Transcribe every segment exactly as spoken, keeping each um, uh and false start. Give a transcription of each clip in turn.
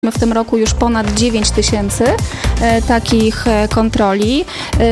W tym roku już ponad dziewięć tysięcy takich kontroli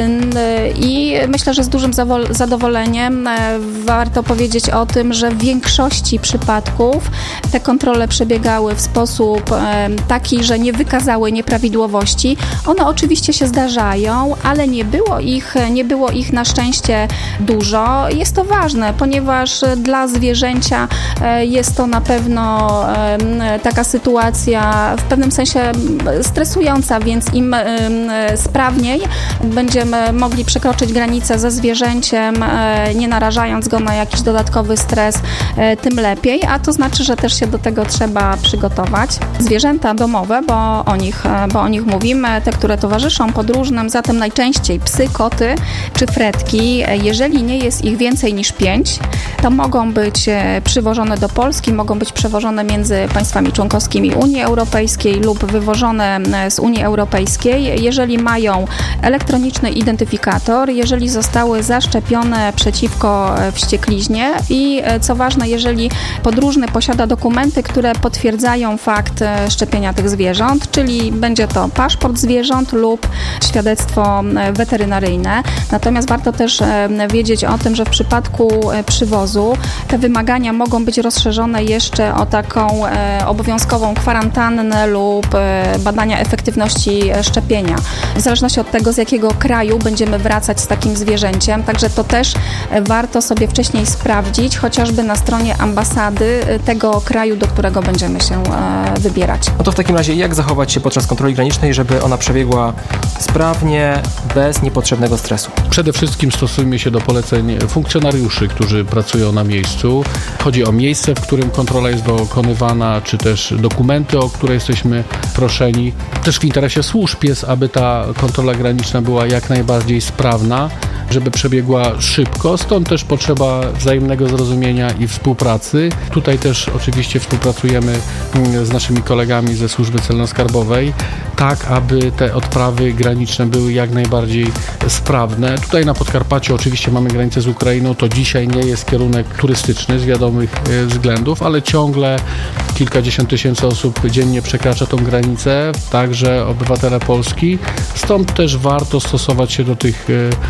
i myślę, że z dużym zadowoleniem warto powiedzieć o tym, że w większości przypadków te kontrole przebiegały w sposób taki, że nie wykazały nieprawidłowości. One oczywiście się zdarzają, ale nie było ich, nie było ich na szczęście dużo. Jest to ważne, ponieważ dla zwierzęcia jest to na pewno taka sytuacja w pewnym sensie stresująca, więc im sprawniej będziemy mogli przekroczyć granicę ze zwierzęciem, nie narażając go na jakiś dodatkowy stres, tym lepiej, a to znaczy, że też się do tego trzeba przygotować. Zwierzęta domowe, bo o nich, bo o nich mówimy, te, które towarzyszą podróżnym, zatem najczęściej psy, koty czy fretki, jeżeli nie jest ich więcej niż pięć, to mogą być przywożone do Polski, mogą być przewożone między państwami członkowskimi Unii Europejskiej lub wywożone z Unii Europejskiej, jeżeli mają elektroniczny identyfikator, jeżeli zostały zaszczepione przeciwko wściekliźnie i co ważne, jeżeli podróżny posiada dokumenty, które potwierdzają fakt szczepienia tych zwierząt, czyli będzie to paszport zwierząt lub świadectwo weterynaryjne. Natomiast warto też wiedzieć o tym, że w przypadku przywozu te wymagania mogą być rozszerzone jeszcze o taką obowiązkową kwarantannę lub badania efektywności szczepienia. W zależności od tego, z jakiego kraju będziemy wracać z takim zwierzęciem, także to też warto sobie wcześniej sprawdzić, chociażby na stronie ambasady tego kraju, do którego będziemy się wybierać. No to w takim razie jak zachować się podczas kontroli granicznej, żeby ona przebiegła sprawnie, bez niepotrzebnego stresu? Przede wszystkim stosujmy się do poleceń funkcjonariuszy, którzy pracują na miejscu. Chodzi o miejsce, w którym kontrola jest dokonywana, czy też dokumenty, o które jesteśmy proszeni. Też w interesie służb jest, aby ta kontrola graniczna była jak najbardziej sprawna, żeby przebiegła szybko, stąd też potrzeba wzajemnego zrozumienia i współpracy. Tutaj też oczywiście współpracujemy z naszymi kolegami ze Służby Celno-Skarbowej, tak aby te odprawy graniczne były jak najbardziej sprawne. Tutaj na Podkarpaciu oczywiście mamy granicę z Ukrainą, to dzisiaj nie jest kierunek turystyczny z wiadomych względów, ale ciągle kilkadziesiąt tysięcy osób dziennie przekracza tą granicę, także obywatele Polski. Stąd też warto stosować się do tych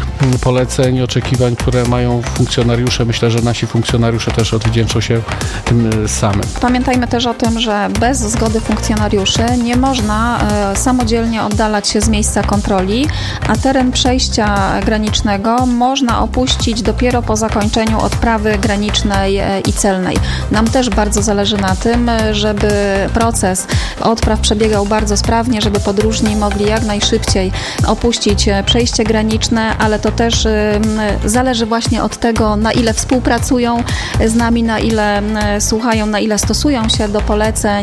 poleceń i oczekiwań, które mają funkcjonariusze. Myślę, że nasi funkcjonariusze też odwdzięczą się tym samym. Pamiętajmy też o tym, że bez zgody funkcjonariuszy nie można e, samodzielnie oddalać się z miejsca kontroli, a teren przejścia granicznego można opuścić dopiero po zakończeniu odprawy granicznej e, i celnej. Nam też bardzo zależy na tym, żeby proces odpraw przebiegał bardzo sprawnie, żeby podróżni mogli jak najszybciej opuścić przejście graniczne, ale to też zależy właśnie od tego, na ile współpracują z nami, na ile słuchają, na ile stosują się do poleceń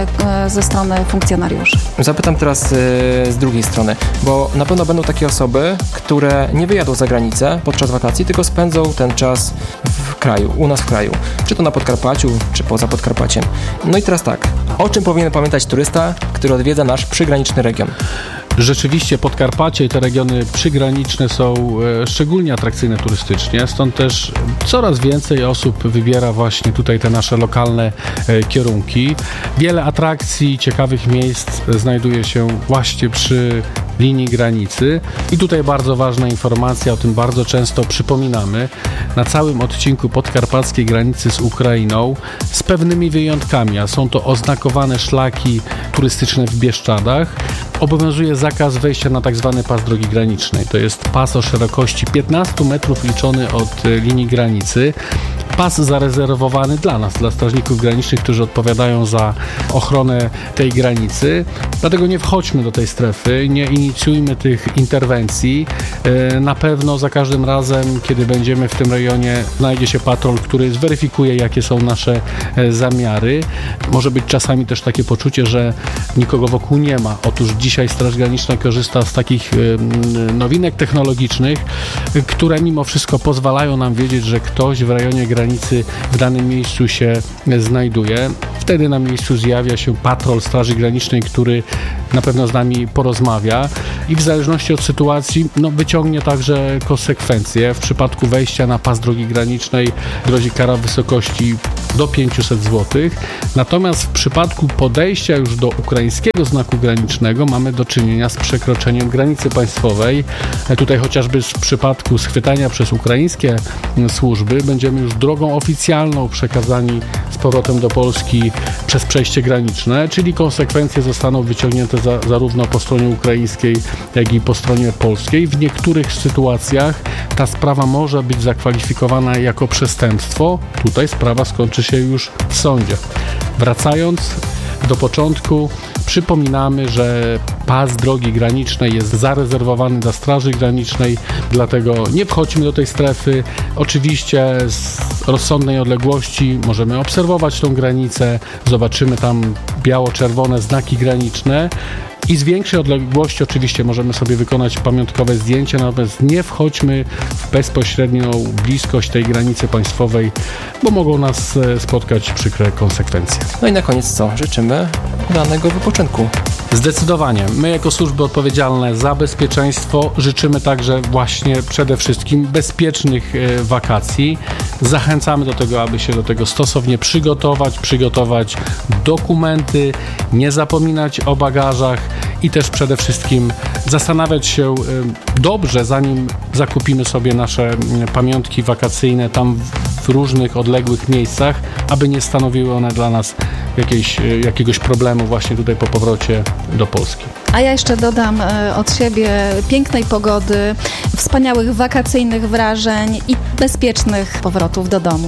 ze strony funkcjonariuszy. Zapytam teraz z drugiej strony, bo na pewno będą takie osoby, które nie wyjadą za granicę podczas wakacji, tylko spędzą ten czas w kraju, u nas w kraju, czy to na Podkarpaciu, czy poza Podkarpaciem. No i teraz tak, o czym powinien pamiętać turysta, który odwiedza nasz przygraniczny region? Rzeczywiście Podkarpacie i te regiony przygraniczne są e, szczególnie atrakcyjne turystycznie, stąd też coraz więcej osób wybiera właśnie tutaj te nasze lokalne e, kierunki. Wiele atrakcji, ciekawych miejsc znajduje się właśnie przy linii granicy i tutaj bardzo ważna informacja, o tym bardzo często przypominamy, na całym odcinku podkarpackiej granicy z Ukrainą z pewnymi wyjątkami, a są to oznakowane szlaki turystyczne w Bieszczadach, obowiązuje zakaz wejścia na tak zwany pas drogi granicznej. To jest pas o szerokości piętnaście metrów liczony od linii granicy. Pas zarezerwowany dla nas, dla strażników granicznych, którzy odpowiadają za ochronę tej granicy. Dlatego nie wchodźmy do tej strefy, nie inicjujmy tych interwencji. Na pewno za każdym razem, kiedy będziemy w tym rejonie, znajdzie się patrol, który zweryfikuje, jakie są nasze zamiary. Może być czasami też takie poczucie, że nikogo wokół nie ma. Otóż dzisiaj Straż Graniczna korzysta z takich nowinek technologicznych, które mimo wszystko pozwalają nam wiedzieć, że ktoś w rejonie granicy granicy w danym miejscu się znajduje. Wtedy na miejscu zjawia się patrol Straży Granicznej, który na pewno z nami porozmawia i w zależności od sytuacji no, wyciągnie także konsekwencje. W przypadku wejścia na pas drogi granicznej grozi kara w wysokości do pięćset złotych. Natomiast w przypadku podejścia już do ukraińskiego znaku granicznego mamy do czynienia z przekroczeniem granicy państwowej. Tutaj chociażby w przypadku schwytania przez ukraińskie służby będziemy już drogą oficjalną przekazani z powrotem do Polski przez przejście graniczne, czyli konsekwencje zostaną wyciągnięte za, zarówno po stronie ukraińskiej, jak i po stronie polskiej. W niektórych sytuacjach ta sprawa może być zakwalifikowana jako przestępstwo. Tutaj sprawa skończy się już w sądzie. Wracając do początku, przypominamy, że pas drogi granicznej jest zarezerwowany dla Straży Granicznej, dlatego nie wchodźmy do tej strefy. Oczywiście z rozsądnej odległości możemy obserwować tą granicę, zobaczymy tam biało-czerwone znaki graniczne. I z większej odległości oczywiście możemy sobie wykonać pamiątkowe zdjęcie, natomiast nie wchodźmy w bezpośrednią bliskość tej granicy państwowej, bo mogą nas spotkać przykre konsekwencje. No i na koniec co? Życzymy udanego wypoczynku. Zdecydowanie. My jako służby odpowiedzialne za bezpieczeństwo życzymy także właśnie przede wszystkim bezpiecznych e, wakacji. Zachęcamy do tego, aby się do tego stosownie przygotować, przygotować dokumenty, nie zapominać o bagażach i też przede wszystkim zastanawiać się e, dobrze, zanim zakupimy sobie nasze e, pamiątki wakacyjne tam w, w różnych odległych miejscach, aby nie stanowiły one dla nas jakiejś, e, jakiegoś problemu właśnie tutaj po powrocie do Polski. A ja jeszcze dodam od siebie pięknej pogody, wspaniałych wakacyjnych wrażeń i bezpiecznych powrotów do domu.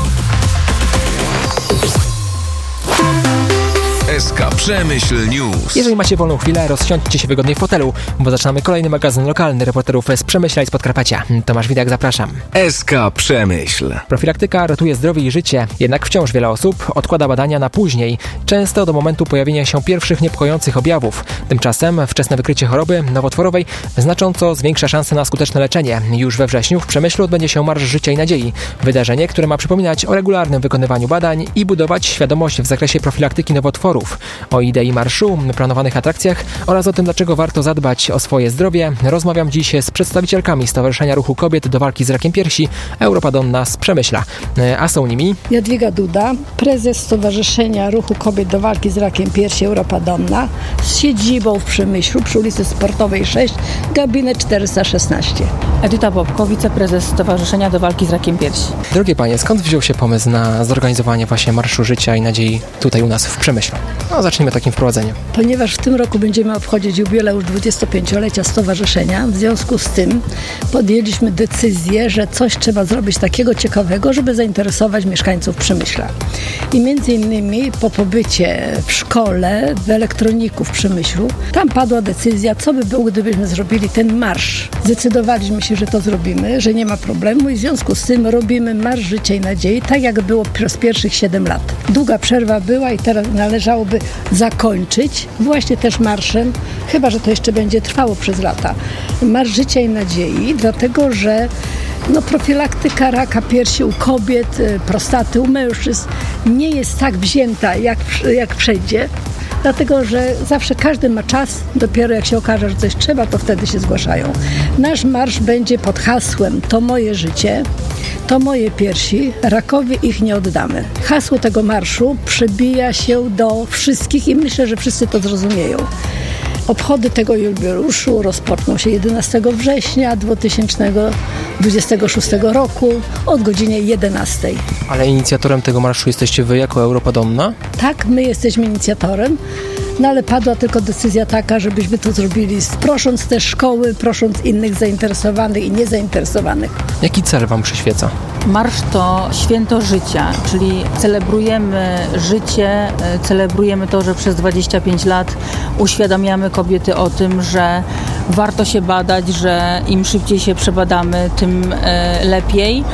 S K Przemyśl News. Jeżeli macie wolną chwilę, rozsiądźcie się wygodnie w fotelu, bo zaczynamy kolejny magazyn lokalny reporterów z Przemyśla i z Podkarpacia. Tomasz Widak, zapraszam. S K Przemyśl. Profilaktyka ratuje zdrowie i życie, jednak wciąż wiele osób odkłada badania na później, często do momentu pojawienia się pierwszych niepokojących objawów. Tymczasem wczesne wykrycie choroby nowotworowej znacząco zwiększa szanse na skuteczne leczenie. Już we wrześniu w Przemyślu odbędzie się Marsz Życia i Nadziei. Wydarzenie, które ma przypominać o regularnym wykonywaniu badań i budować świadomość w zakresie profilaktyki nowotworów. O idei marszu, planowanych atrakcjach oraz o tym, dlaczego warto zadbać o swoje zdrowie, rozmawiam dziś z przedstawicielkami Stowarzyszenia Ruchu Kobiet do Walki z Rakiem Piersi Europa Donna z Przemyśla. A są nimi Jadwiga Duda, prezes Stowarzyszenia Ruchu Kobiet do Walki z Rakiem Piersi Europa Donna z siedzibą w Przemyślu przy ulicy Sportowej sześć, gabinet czterysta szesnaście. Edyta Bobko, wiceprezes Stowarzyszenia do Walki z Rakiem Piersi. Drogie panie, skąd wziął się pomysł na zorganizowanie właśnie Marszu Życia i Nadziei tutaj u nas w Przemyślu? No, zacznijmy takim wprowadzeniem. Ponieważ w tym roku będziemy obchodzić jubileusz dwudziestopięciolecia stowarzyszenia, w związku z tym podjęliśmy decyzję, że coś trzeba zrobić takiego ciekawego, żeby zainteresować mieszkańców Przemyśla. I między innymi po pobycie w szkole w elektroniku w Przemyślu, tam padła decyzja, co by było, gdybyśmy zrobili ten marsz. Zdecydowaliśmy się, że to zrobimy, że nie ma problemu i w związku z tym robimy Marsz Życia i Nadziei, tak jak było przez pierwszych siedem lat. Długa przerwa była i teraz należałoby zakończyć właśnie też marszem, chyba że to jeszcze będzie trwało przez lata. Marsz Życia i Nadziei, dlatego że no, profilaktyka raka piersi u kobiet, prostaty u mężczyzn nie jest tak wzięta jak, jak wszędzie. Dlatego, że zawsze każdy ma czas, dopiero jak się okaże, że coś trzeba, to wtedy się zgłaszają. Nasz marsz będzie pod hasłem "To moje życie, to moje piersi, rakowi ich nie oddamy". Hasło tego marszu przebija się do wszystkich i myślę, że wszyscy to zrozumieją. Obchody tego jubileuszu rozpoczną się jedenastego września dwa tysiące dwudziestego szóstego roku od godziny jedenastej. Ale inicjatorem tego marszu jesteście wy jako Europa Donna? Tak, my jesteśmy inicjatorem, no ale padła tylko decyzja taka, żebyśmy to zrobili, prosząc te szkoły, prosząc innych zainteresowanych i niezainteresowanych. Jaki cel wam przyświeca? Marsz to święto życia, czyli celebrujemy życie, celebrujemy to, że przez dwadzieścia pięć lat uświadamiamy kobiety o tym, że warto się badać, że im szybciej się przebadamy, tym lepiej.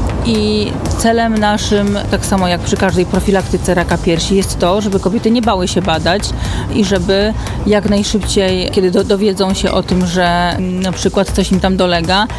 I celem naszym, tak samo jak przy każdej profilaktyce raka piersi, jest to, żeby kobiety nie bały się badać i żeby jak najszybciej, kiedy do, dowiedzą się o tym, że na przykład coś im tam dolega,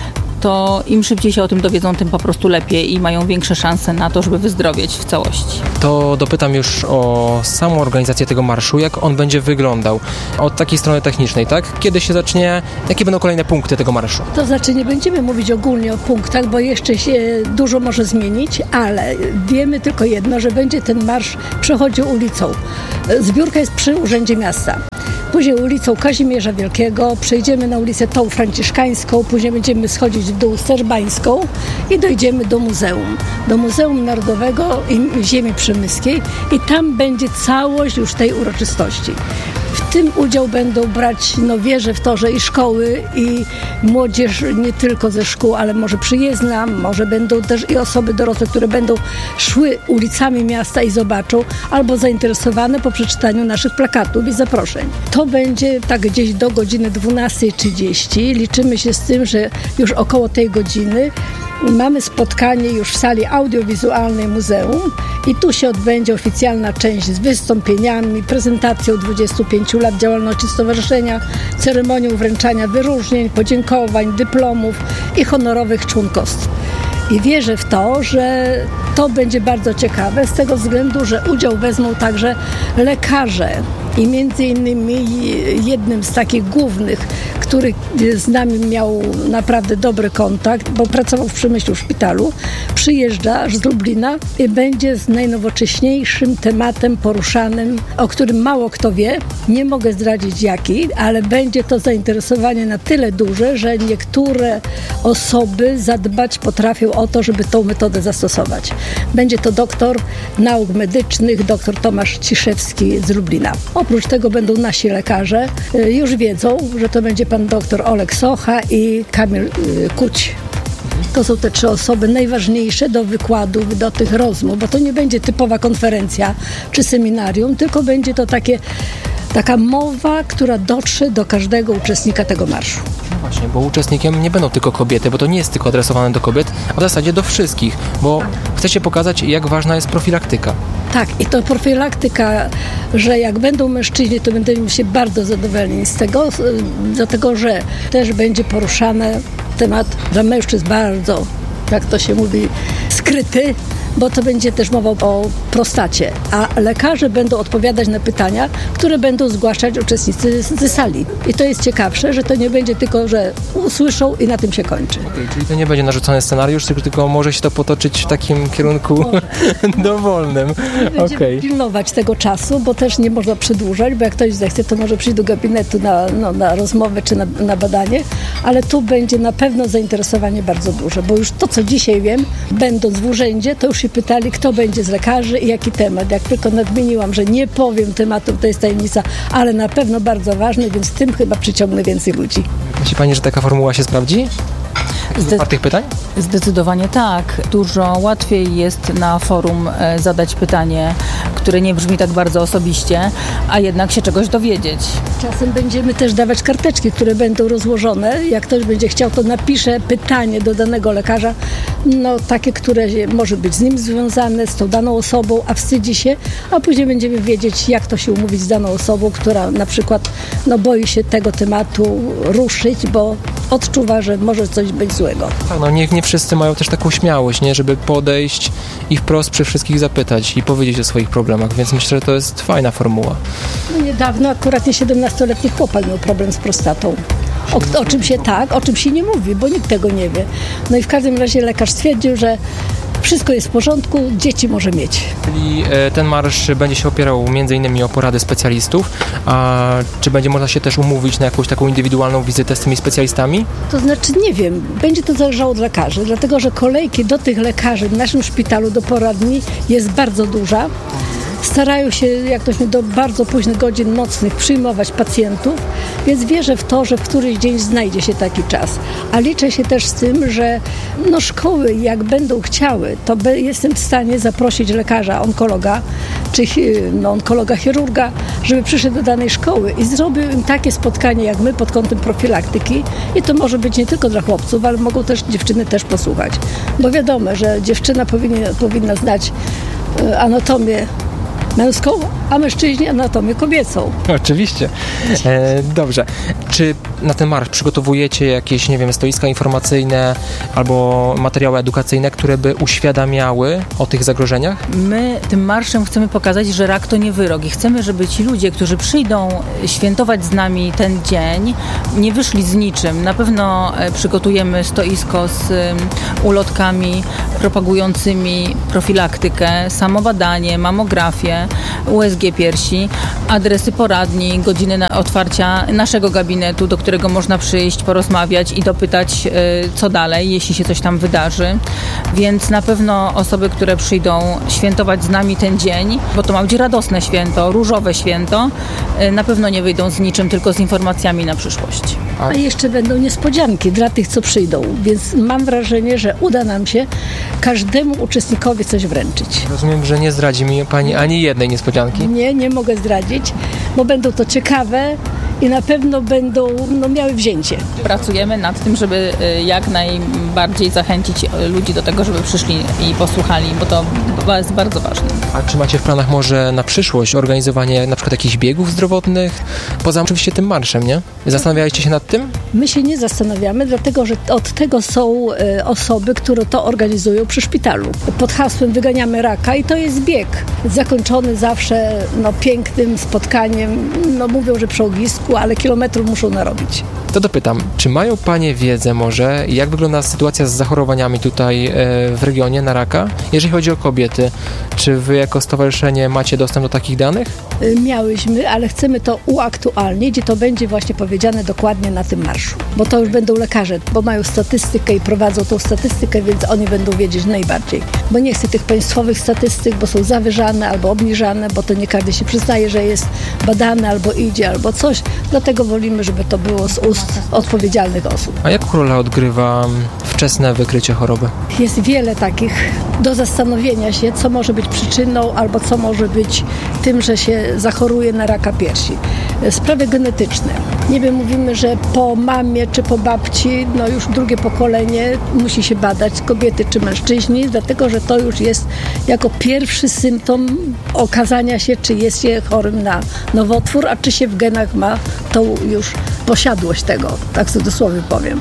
to im szybciej się o tym dowiedzą, tym po prostu lepiej i mają większe szanse na to, żeby wyzdrowieć w całości. To dopytam już o samą organizację tego marszu, jak on będzie wyglądał od takiej strony technicznej, tak? Kiedy się zacznie, jakie będą kolejne punkty tego marszu? To znaczy nie będziemy mówić ogólnie o punktach, bo jeszcze się dużo może zmienić, ale wiemy tylko jedno, że będzie ten marsz przechodził ulicą. Zbiórka jest przy Urzędzie Miasta. Później ulicą Kazimierza Wielkiego, przejdziemy na ulicę tą Franciszkańską, później będziemy schodzić w dół Sterbańską i dojdziemy do muzeum. Do Muzeum Narodowego Ziemi Przemyskiej i tam będzie całość już tej uroczystości. W tym udział będą brać, no wierzę w to, że i szkoły, i młodzież nie tylko ze szkół, ale może przyjezdna, może będą też i osoby dorosłe, które będą szły ulicami miasta i zobaczą, albo zainteresowane po przeczytaniu naszych plakatów i zaproszeń. To będzie tak gdzieś do godziny dwunasta trzydzieści. Liczymy się z tym, że już około tej godziny mamy spotkanie już w sali audiowizualnej muzeum i tu się odbędzie oficjalna część z wystąpieniami, prezentacją dwudziestu pięciu lat działalności stowarzyszenia, ceremonią wręczania wyróżnień, podziękowań, dyplomów i honorowych członkostw. I wierzę w to, że to będzie bardzo ciekawe z tego względu, że udział wezmą także lekarze i między innymi jednym z takich głównych, który z nami miał naprawdę dobry kontakt, bo pracował w Przemyślu w szpitalu, przyjeżdża z Lublina i będzie z najnowocześniejszym tematem poruszanym, o którym mało kto wie. Nie mogę zdradzić jaki, ale będzie to zainteresowanie na tyle duże, że niektóre osoby zadbać potrafią o to, żeby tą metodę zastosować. Będzie to doktor nauk medycznych, dr Tomasz Ciszewski z Lublina. Oprócz tego będą nasi lekarze. Już wiedzą, że to będzie pan dr Oleg Socha i Kamil Kuć. To są te trzy osoby najważniejsze do wykładów, do tych rozmów, bo to nie będzie typowa konferencja czy seminarium, tylko będzie to takie, taka mowa, która dotrze do każdego uczestnika tego marszu. No właśnie, bo uczestnikiem nie będą tylko kobiety, bo to nie jest tylko adresowane do kobiet, a w zasadzie do wszystkich, bo chcecie pokazać, jak ważna jest profilaktyka. Tak, i to profilaktyka, że jak będą mężczyźni, to będziemy się bardzo zadowoleni z tego, dlatego że też będzie poruszany temat dla mężczyzn bardzo, jak to się mówi, skryty, bo to będzie też mowa o prostacie, a lekarze będą odpowiadać na pytania, które będą zgłaszać uczestnicy z, z sali. I to jest ciekawsze, że to nie będzie tylko, że usłyszą i na tym się kończy. Okay, czyli to nie będzie narzucony scenariusz, tylko, tylko może się to potoczyć w takim kierunku dowolnym. Będziemy okay. pilnować tego czasu, bo też nie można przedłużać, bo jak ktoś zechce, to może przyjść do gabinetu na, no, na rozmowę czy na, na badanie, ale tu będzie na pewno zainteresowanie bardzo duże, bo już to, co dzisiaj wiem, będąc w urzędzie, to już się pytali, kto będzie z lekarzy i jaki temat. Jak tylko nadmieniłam, że nie powiem tematu, to jest tajemnica, ale na pewno bardzo ważny, więc tym chyba przyciągnę więcej ludzi. Myśli pani, że taka formuła się sprawdzi? Z otwartych pytań? Zdecydowanie tak. Dużo łatwiej jest na forum zadać pytanie, które nie brzmi tak bardzo osobiście, a jednak się czegoś dowiedzieć. Czasem będziemy też dawać karteczki, które będą rozłożone. Jak ktoś będzie chciał, to napisze pytanie do danego lekarza, no takie, które może być z nim związane, z tą daną osobą, a wstydzi się, a później będziemy wiedzieć, jak to się umówić z daną osobą, która na przykład no, boi się tego tematu ruszyć, bo odczuwa, że może coś być złego. Tak, no niech nie wszyscy mają też taką śmiałość, nie, żeby podejść i wprost przy wszystkich zapytać i powiedzieć o swoich problemach, więc myślę, że to jest fajna formuła. No niedawno akurat nie siedemnastoletni chłopak miał problem z prostatą. O, o czym się tak, o czym się nie mówi, bo nikt tego nie wie. No i w każdym razie lekarz stwierdził, że wszystko jest w porządku, dzieci może mieć. Czyli e, ten marsz będzie się opierał między innymi o porady specjalistów, a czy będzie można się też umówić na jakąś taką indywidualną wizytę z tymi specjalistami? To znaczy nie wiem, będzie to zależało od lekarzy, dlatego że kolejki do tych lekarzy w naszym szpitalu do poradni jest bardzo duża. Starają się, jak ktoś do bardzo późnych godzin nocnych przyjmować pacjentów, więc wierzę w to, że w któryś dzień znajdzie się taki czas. A liczę się też z tym, że no szkoły, jak będą chciały, to be, jestem w stanie zaprosić lekarza, onkologa, czy no, onkologa, chirurga, żeby przyszedł do danej szkoły i zrobił im takie spotkanie jak my pod kątem profilaktyki. I to może być nie tylko dla chłopców, ale mogą też dziewczyny też posłuchać. Bo wiadomo, że dziewczyna powinna, powinna znać anatomię męską, a mężczyźni anatomię kobiecą. Oczywiście. E, dobrze. Czy na ten marsz przygotowujecie jakieś, nie wiem, stoiska informacyjne albo materiały edukacyjne, które by uświadamiały o tych zagrożeniach? My tym marszem chcemy pokazać, że rak to nie wyrok i chcemy, żeby ci ludzie, którzy przyjdą świętować z nami ten dzień, nie wyszli z niczym. Na pewno przygotujemy stoisko z ulotkami propagującymi profilaktykę, samobadanie, mamografię, U S G piersi, adresy poradni, godziny na otwarcia naszego gabinetu, do którego można przyjść, porozmawiać i dopytać, co dalej, jeśli się coś tam wydarzy. Więc na pewno osoby, które przyjdą świętować z nami ten dzień, bo to ma być radosne święto, różowe święto, na pewno nie wyjdą z niczym, tylko z informacjami na przyszłość. A jeszcze będą niespodzianki dla tych, co przyjdą, więc mam wrażenie, że uda nam się każdemu uczestnikowi coś wręczyć. Rozumiem, że nie zdradzi mi Pani ani jednej niespodzianki. Nie, nie mogę zdradzić, bo będą to ciekawe i na pewno będą no, miały wzięcie. Pracujemy nad tym, żeby jak najbardziej zachęcić ludzi do tego, żeby przyszli i posłuchali, bo to jest bardzo ważne. A czy macie w planach może na przyszłość organizowanie na przykład jakichś biegów zdrowotnych? Poza oczywiście tym marszem, nie? Zastanawialiście się nad tym? My się nie zastanawiamy, dlatego że od tego są e, osoby, które to organizują przy szpitalu. Pod hasłem Wyganiamy raka i to jest bieg. Zakończony zawsze no, pięknym spotkaniem. No mówią, że przy ognisku, ale kilometrów muszą narobić. To dopytam, czy mają Panie wiedzę może, jak wygląda sytuacja z zachorowaniami tutaj e, w regionie na raka? Jeżeli chodzi o kobiety, czy Wy jako stowarzyszenie macie dostęp do takich danych? Miałyśmy, ale chcemy to uaktualnić i to będzie właśnie powiedziane dokładnie na tym marszu. Bo to już będą lekarze, bo mają statystykę i prowadzą tą statystykę, więc oni będą wiedzieć najbardziej. Bo nie chcę tych państwowych statystyk, bo są zawyżane albo obniżane, bo to nie każdy się przyznaje, że jest badany albo idzie, albo coś. Dlatego wolimy, żeby to było z ust odpowiedzialnych osób. A jaką rolę odgrywa wczesne wykrycie choroby? Jest wiele takich do zastanowienia się, co może być przyczyną albo co może być tym, że się zachoruje na raka piersi. Sprawy genetyczne. Nie wiem, mówimy, że po mamie czy po babci, no już drugie pokolenie musi się badać, kobiety czy mężczyźni, dlatego, że to już jest jako pierwszy symptom okazania się, czy jest się chorym na nowotwór, a czy się w genach ma tą już posiadłość tego, tak sobie dosłownie powiem.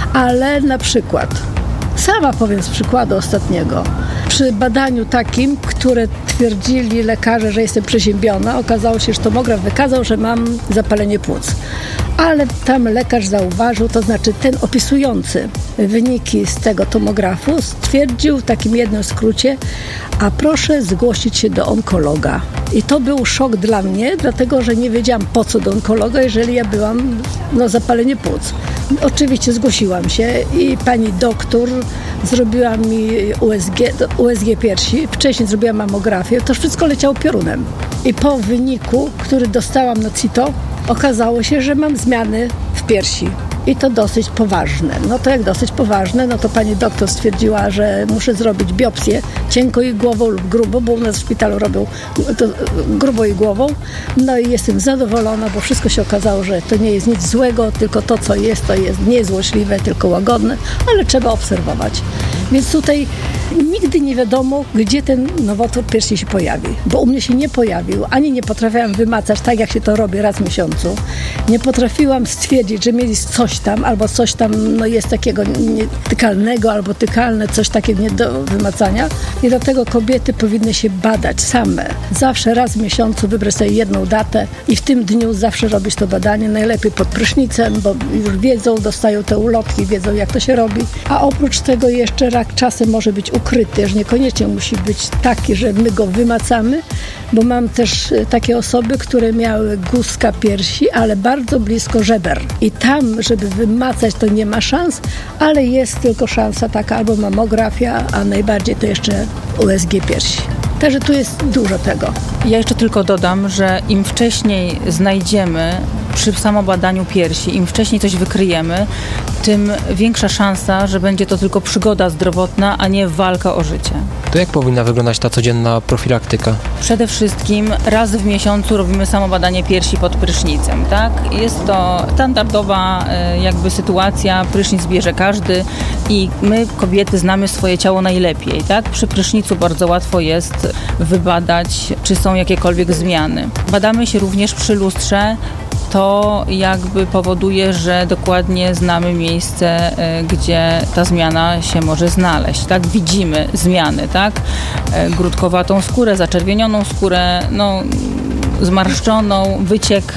Ale na przykład, sama powiem z przykładu ostatniego, przy badaniu takim, które twierdzili lekarze, że jestem przeziębiona, okazało się, że tomograf wykazał, że mam zapalenie płuc. Ale tam lekarz zauważył, to znaczy ten opisujący wyniki z tego tomografu stwierdził w takim jednym skrócie, a proszę zgłosić się do onkologa. I to był szok dla mnie, dlatego że nie wiedziałam po co do onkologa, jeżeli ja byłam no, zapalenie płuc. Oczywiście zgłosiłam się i pani doktor zrobiła mi U S G, U S G piersi, wcześniej zrobiła mamografię, to wszystko leciało piorunem. I po wyniku, który dostałam na CITO, okazało się, że mam zmiany w piersi. I to dosyć poważne. No to jak dosyć poważne, no to pani doktor stwierdziła, że muszę zrobić biopsję cienko i głową lub grubo, bo u nas w szpitalu robią to grubo i głową. No i jestem zadowolona, bo wszystko się okazało, że to nie jest nic złego, tylko to, co jest, to jest nie złośliwe, tylko łagodne, ale trzeba obserwować. Więc tutaj nigdy nie wiadomo, gdzie ten nowotwór piersi się pojawi, bo u mnie się nie pojawił, ani nie potrafiłam wymacać tak, jak się to robi raz w miesiącu. Nie potrafiłam stwierdzić, że mieli coś tam, albo coś tam no, jest takiego nietykalnego, albo tykalne, coś takiego nie do wymacania. I dlatego kobiety powinny się badać same. Zawsze raz w miesiącu wybrać sobie jedną datę i w tym dniu zawsze robić to badanie, najlepiej pod prysznicem, bo już wiedzą, dostają te ulotki, wiedzą, jak to się robi. A oprócz tego jeszcze rak czasem może być ukryty, że niekoniecznie musi być taki, że my go wymacamy, bo mam też takie osoby, które miały guzka piersi, ale bardzo blisko żeber. I tam, żeby wymacać, to nie ma szans, ale jest tylko szansa taka albo mamografia, a najbardziej to jeszcze U S G piersi. Także tu jest dużo tego. Ja jeszcze tylko dodam, że im wcześniej znajdziemy przy samobadaniu piersi, im wcześniej coś wykryjemy, tym większa szansa, że będzie to tylko przygoda zdrowotna, a nie walka o życie. To jak powinna wyglądać ta codzienna profilaktyka? Przede wszystkim raz w miesiącu robimy samobadanie piersi pod prysznicem, tak? Jest to standardowa jakby sytuacja, prysznic bierze każdy i my, kobiety, znamy swoje ciało najlepiej, tak? Przy prysznicu bardzo łatwo jest wybadać, czy są jakiekolwiek zmiany. Badamy się również przy lustrze. To jakby powoduje, że dokładnie znamy miejsce, gdzie ta zmiana się może znaleźć, tak? Widzimy zmiany, tak? Grudkowatą skórę, zaczerwienioną skórę, no zmarszczoną, wyciek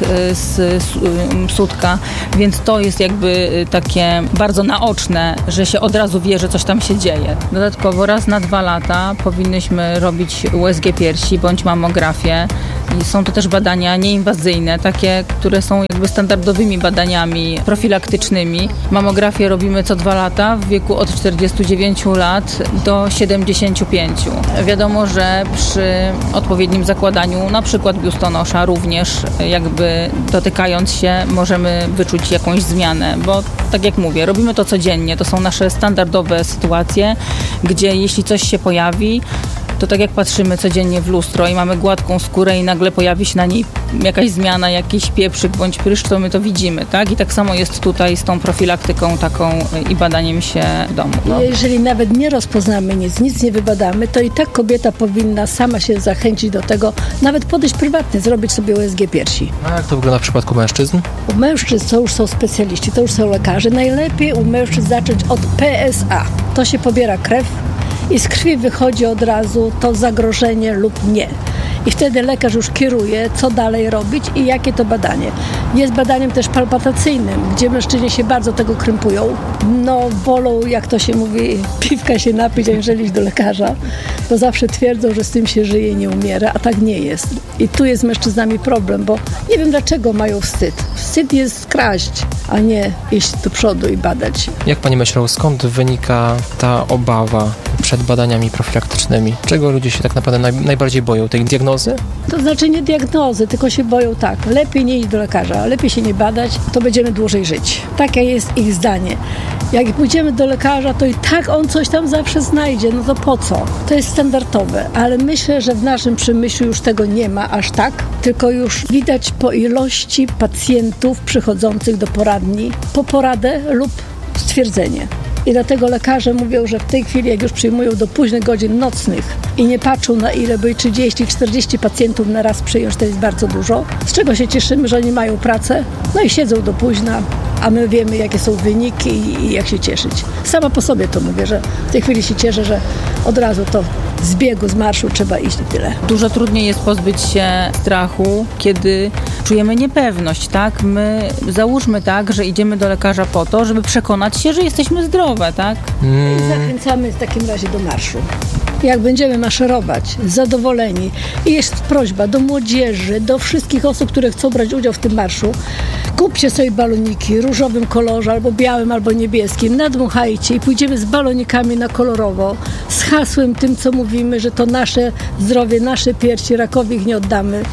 z sutka, więc to jest jakby takie bardzo naoczne, że się od razu wie, że coś tam się dzieje. Dodatkowo raz na dwa lata powinnyśmy robić U S G piersi bądź mamografię. I są to też badania nieinwazyjne, takie, które są jakby standardowymi badaniami profilaktycznymi. Mamografię robimy co dwa lata w wieku od czterdziestu dziewięciu lat do siedemdziesięciu pięciu. Wiadomo, że przy odpowiednim zakładaniu na przykład biustonosza również jakby dotykając się możemy wyczuć jakąś zmianę, bo tak jak mówię, robimy to codziennie. To są nasze standardowe sytuacje, gdzie jeśli coś się pojawi, to tak jak patrzymy codziennie w lustro i mamy gładką skórę i nagle pojawi się na niej jakaś zmiana, jakiś pieprzyk bądź pryszcz, to my to widzimy, tak? I tak samo jest tutaj z tą profilaktyką taką i badaniem się w domu. No. Jeżeli nawet nie rozpoznamy nic, nic nie wybadamy, to i tak kobieta powinna sama się zachęcić do tego, nawet podejść prywatnie, zrobić sobie U S G piersi. A jak to wygląda w przypadku mężczyzn? U mężczyzn to już są specjaliści, to już są lekarze. Najlepiej u mężczyzn zacząć od P S A. To się pobiera krew i z krwi wychodzi od razu to zagrożenie lub nie. I wtedy lekarz już kieruje, co dalej robić i jakie to badanie. Jest badaniem też palpatacyjnym, gdzie mężczyźni się bardzo tego krępują. No wolą, jak to się mówi, piwka się napić, aniżeli iść do lekarza, bo zawsze twierdzą, że z tym się żyje i nie umiera, a tak nie jest. I tu jest z mężczyznami problem, bo nie wiem dlaczego mają wstyd. Wstyd jest kraść, a nie iść do przodu i badać. Jak pani myślą, skąd wynika ta obawa przed badaniami profilaktycznymi? Czego ludzie się tak naprawdę naj, najbardziej boją? Tej diagnozy? To znaczy nie diagnozy, tylko się boją tak. Lepiej nie iść do lekarza, lepiej się nie badać, to będziemy dłużej żyć. Takie jest ich zdanie. Jak pójdziemy do lekarza, to i tak on coś tam zawsze znajdzie. No to po co? To jest standardowe, ale myślę, że w naszym przemyśle już tego nie ma aż tak, tylko już widać po ilości pacjentów przychodzących do poradni po poradę lub stwierdzenie. I dlatego lekarze mówią, że w tej chwili, jak już przyjmują do późnych godzin nocnych i nie patrzą na ile, bo i trzydzieści czterdzieści pacjentów na raz przyjąć, to jest bardzo dużo. Z czego się cieszymy, że oni mają pracę, no i siedzą do późna, a my wiemy, jakie są wyniki i, i jak się cieszyć. Sama po sobie to mówię, że w tej chwili się cieszę, że od razu to z biegu, z marszu trzeba iść i tyle. Dużo trudniej jest pozbyć się strachu, kiedy czujemy niepewność, tak? My załóżmy tak, że idziemy do lekarza po to, żeby przekonać się, że jesteśmy zdrowe, tak? Mm. I zachęcamy w takim razie do marszu. Jak będziemy maszerować, zadowoleni. I jest prośba do młodzieży, do wszystkich osób, które chcą brać udział w tym marszu. Kupcie sobie baloniki w różowym kolorze, albo białym, albo niebieskim. Nadmuchajcie i pójdziemy z balonikami na kolorowo. Z hasłem tym, co mówimy, że to nasze zdrowie, nasze piersi, rakowi ich nie oddamy.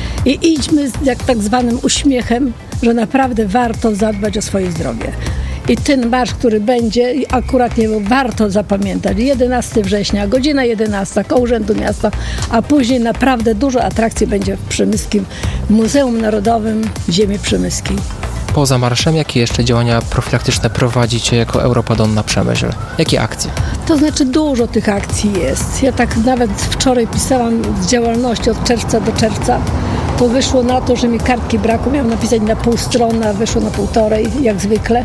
I idźmy z jak tak zwanym uśmiechem, że naprawdę warto zadbać o swoje zdrowie. I ten marsz, który będzie, akurat nie warto zapamiętać. jedenastego września, godzina jedenasta, koło Urzędu Miasta, a później naprawdę dużo atrakcji będzie w Przemyskim Muzeum Narodowym Ziemi Przemyskiej. Poza marszem, jakie jeszcze działania profilaktyczne prowadzicie jako Europa Donna Przemyśl? Jakie akcje? To znaczy dużo tych akcji jest. Ja tak nawet wczoraj pisałam z działalności od czerwca do czerwca. To wyszło na to, że mi kartki brakło. Miałam napisać na pół strony, a wyszło na półtorej, jak zwykle.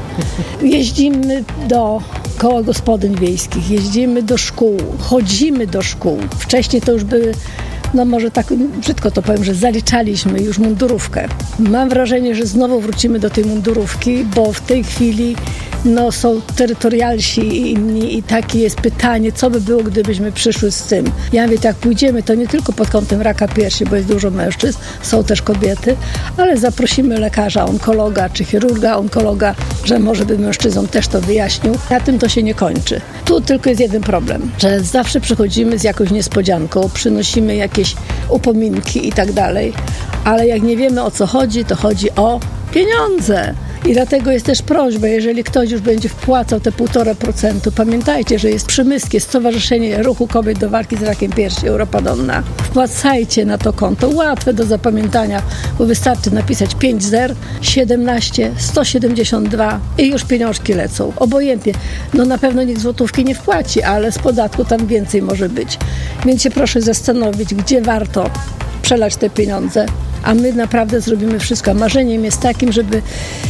Jeździmy do koła gospodyń wiejskich, jeździmy do szkół, chodzimy do szkół. Wcześniej to już były, no może tak brzydko to powiem, że zaliczaliśmy już mundurówkę. Mam wrażenie, że znowu wrócimy do tej mundurówki, bo w tej chwili no, są terytorialsi i inni i takie jest pytanie, co by było, gdybyśmy przyszły z tym. Ja mówię, jak pójdziemy, to nie tylko pod kątem raka piersi, bo jest dużo mężczyzn, są też kobiety, ale zaprosimy lekarza, onkologa czy chirurga, onkologa, że może by mężczyznom też to wyjaśnił. Na tym to się nie kończy. Tu tylko jest jeden problem, że zawsze przychodzimy z jakąś niespodzianką, przynosimy jakieś upominki i tak dalej, ale jak nie wiemy, o co chodzi, to chodzi o pieniądze. I dlatego jest też prośba, jeżeli ktoś już będzie wpłacał te półtora procent, pamiętajcie, że jest Przemyskie, jest Stowarzyszenie Ruchu Kobiet do Walki z Rakiem Piersi Europa Donna. Wpłacajcie na to konto, łatwe do zapamiętania, bo wystarczy napisać pięć zero siedemnaście sto siedemdziesiąt dwa i już pieniążki lecą. Obojętnie. No na pewno nikt złotówki nie wpłaci, ale z podatku tam więcej może być. Więc się proszę zastanowić, gdzie warto przelać te pieniądze, a my naprawdę zrobimy wszystko. Marzeniem jest takim, żeby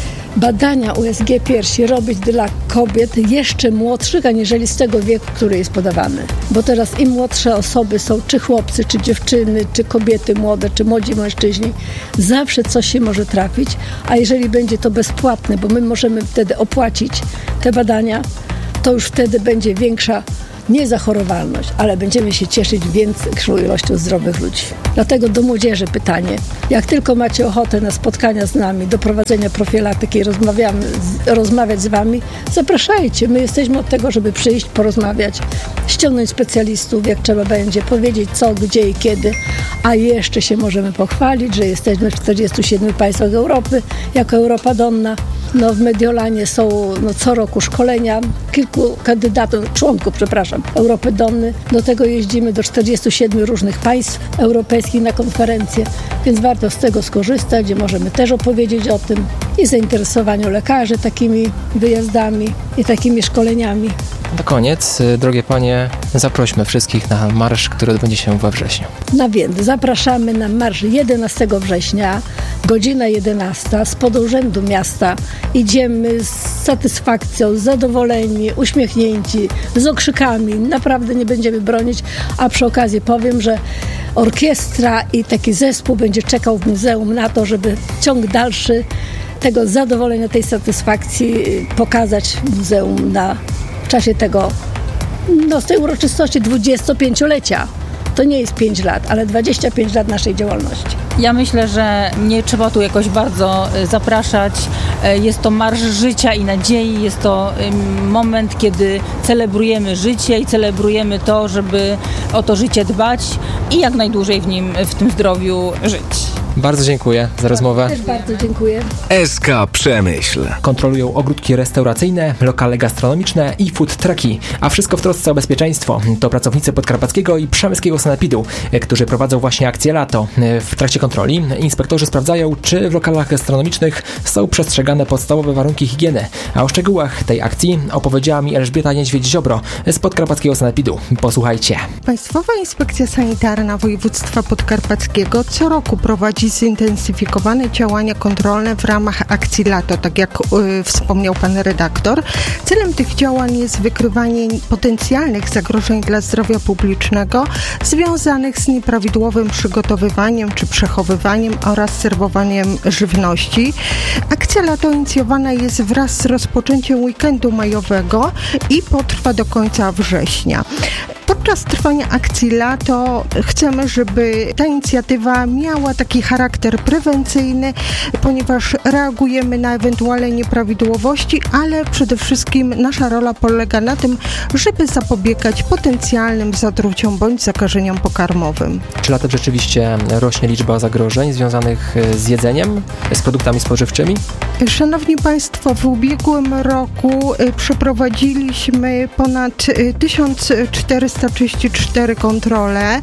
badania U S G piersi robić dla kobiet jeszcze młodszych, aniżeli z tego wieku, który jest podawany. Bo teraz im młodsze osoby są, czy chłopcy, czy dziewczyny, czy kobiety młode, czy młodzi mężczyźni, zawsze coś się może trafić, a jeżeli będzie to bezpłatne, bo my możemy wtedy opłacić te badania, to już wtedy będzie większa nie zachorowalność, ale będziemy się cieszyć większą ilością zdrowych ludzi. Dlatego do młodzieży pytanie. Jak tylko macie ochotę na spotkania z nami, do prowadzenia profilaktyki i rozmawiamy, rozmawiać z wami, zapraszajcie. My jesteśmy od tego, żeby przyjść, porozmawiać, ściągnąć specjalistów, jak trzeba będzie, powiedzieć co, gdzie i kiedy, a jeszcze się możemy pochwalić, że jesteśmy w czterdziestu siedmiu państwach Europy, jako Europa Donna. No, w Mediolanie są no, co roku szkolenia kilku kandydatów, członków, przepraszam, Europy Donny. Do tego jeździmy do czterdziestu siedmiu różnych państw europejskich na konferencje, więc warto z tego skorzystać, gdzie możemy też opowiedzieć o tym i zainteresowaniu lekarzy takimi wyjazdami i takimi szkoleniami. Na koniec, drogie panie, zaprośmy wszystkich na marsz, który odbędzie się we wrześniu. No więc zapraszamy na marsz jedenastego września, godzina jedenasta, spod urzędu miasta. Idziemy z satysfakcją, zadowoleni, uśmiechnięci, z okrzykami. Naprawdę nie będziemy bronić, a przy okazji powiem, że orkiestra i taki zespół będzie czekał w muzeum na to, żeby ciąg dalszy tego zadowolenia, tej satysfakcji pokazać w muzeum na w czasie tego, no z tej uroczystości dwudziestopięciolecia. To nie jest pięć lat, ale dwadzieścia pięć lat naszej działalności. Ja myślę, że nie trzeba tu jakoś bardzo zapraszać. Jest to marsz życia i nadziei. Jest to moment, kiedy celebrujemy życie i celebrujemy to, żeby o to życie dbać i jak najdłużej w nim, w tym zdrowiu żyć. Bardzo dziękuję za rozmowę. Też bardzo dziękuję. S K Przemyśl. Kontrolują ogródki restauracyjne, lokale gastronomiczne i food trucki, a wszystko w trosce o bezpieczeństwo. To pracownicy Podkarpackiego i Przemyskiego Sanepidu, którzy prowadzą właśnie akcję Lato. W trakcie kontroli inspektorzy sprawdzają, czy w lokalach gastronomicznych są przestrzegane podstawowe warunki higieny. A o szczegółach tej akcji opowiedziała mi Elżbieta Niedźwiedź-Ziobro z Podkarpackiego Sanepidu. Posłuchajcie. Państwowa Inspekcja Sanitarna Województwa Podkarpackiego co roku prowadzi zintensyfikowane działania kontrolne w ramach akcji Lato, tak jak y, wspomniał pan redaktor. Celem tych działań jest wykrywanie potencjalnych zagrożeń dla zdrowia publicznego związanych z nieprawidłowym przygotowywaniem czy przechowywaniem oraz serwowaniem żywności. Akcja Lato inicjowana jest wraz z rozpoczęciem weekendu majowego i potrwa do końca września. Podczas trwania akcji Lato chcemy, żeby ta inicjatywa miała taki charakter prewencyjny, ponieważ reagujemy na ewentualne nieprawidłowości, ale przede wszystkim nasza rola polega na tym, żeby zapobiegać potencjalnym zatruciom bądź zakażeniom pokarmowym. Czy latem rzeczywiście rośnie liczba zagrożeń związanych z jedzeniem, z produktami spożywczymi? Szanowni Państwo, w ubiegłym roku przeprowadziliśmy ponad tysiąc czterysta trzydzieści cztery kontrole.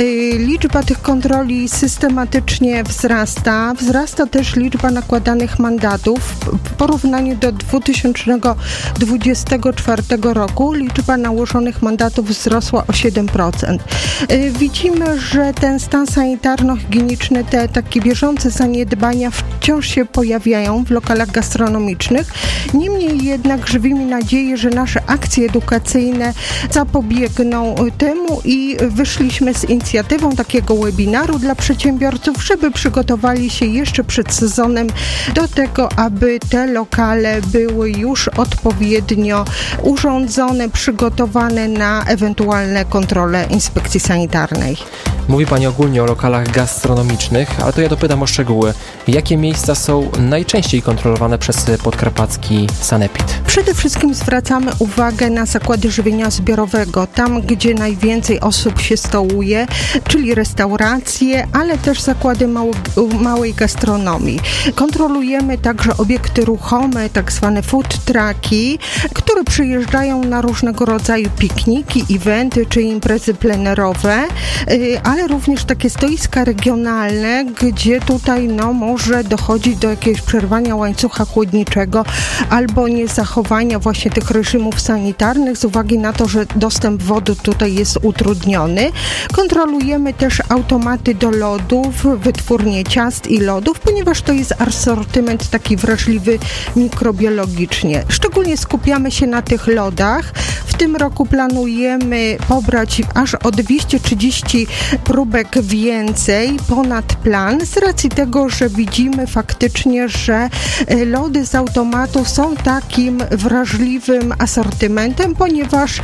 Liczba tych kontroli systematycznie wzrasta. Wzrasta też liczba nakładanych mandatów. W porównaniu do dwa tysiące dwudziestego czwartego roku liczba nałożonych mandatów wzrosła o siedem procent. Widzimy, że ten stan sanitarno-higieniczny, te takie bieżące zaniedbania wciąż się pojawiają w lokalach gastronomicznych. Niemniej jednak żywimy nadzieję, że nasze akcje edukacyjne zapobiegną temu i wyszliśmy z inicjatywą takiego webinaru dla przedsiębiorców, żeby przygotowali się jeszcze przed sezonem do tego, aby te lokale były już odpowiednio urządzone, przygotowane na ewentualne kontrole inspekcji sanitarnej. Mówi Pani ogólnie o lokalach gastronomicznych, ale to ja dopytam o szczegóły. Jakie miejsca są najczęściej kontrolowane kontrolowane przez podkarpacki sanepid? Przede wszystkim zwracamy uwagę na zakłady żywienia zbiorowego, tam gdzie najwięcej osób się stołuje, czyli restauracje, ale też zakłady mało, małej gastronomii. Kontrolujemy także obiekty ruchome, tak zwane food trucki, które przyjeżdżają na różnego rodzaju pikniki, eventy czy imprezy plenerowe, ale również takie stoiska regionalne, gdzie tutaj no, może dochodzić do jakiegoś przerwania łańcucha chłodniczego albo niezachowania właśnie tych reżimów sanitarnych z uwagi na to, że dostęp wody tutaj jest utrudniony. Kontrolujemy też automaty do lodów, wytwórnie ciast i lodów, ponieważ to jest asortyment taki wrażliwy mikrobiologicznie. Szczególnie skupiamy się na tych lodach. W tym roku planujemy pobrać aż o dwieście trzydzieści próbek więcej ponad plan z racji tego, że widzimy faktycznie, że lody z automatu są takim wrażliwym asortymentem, ponieważ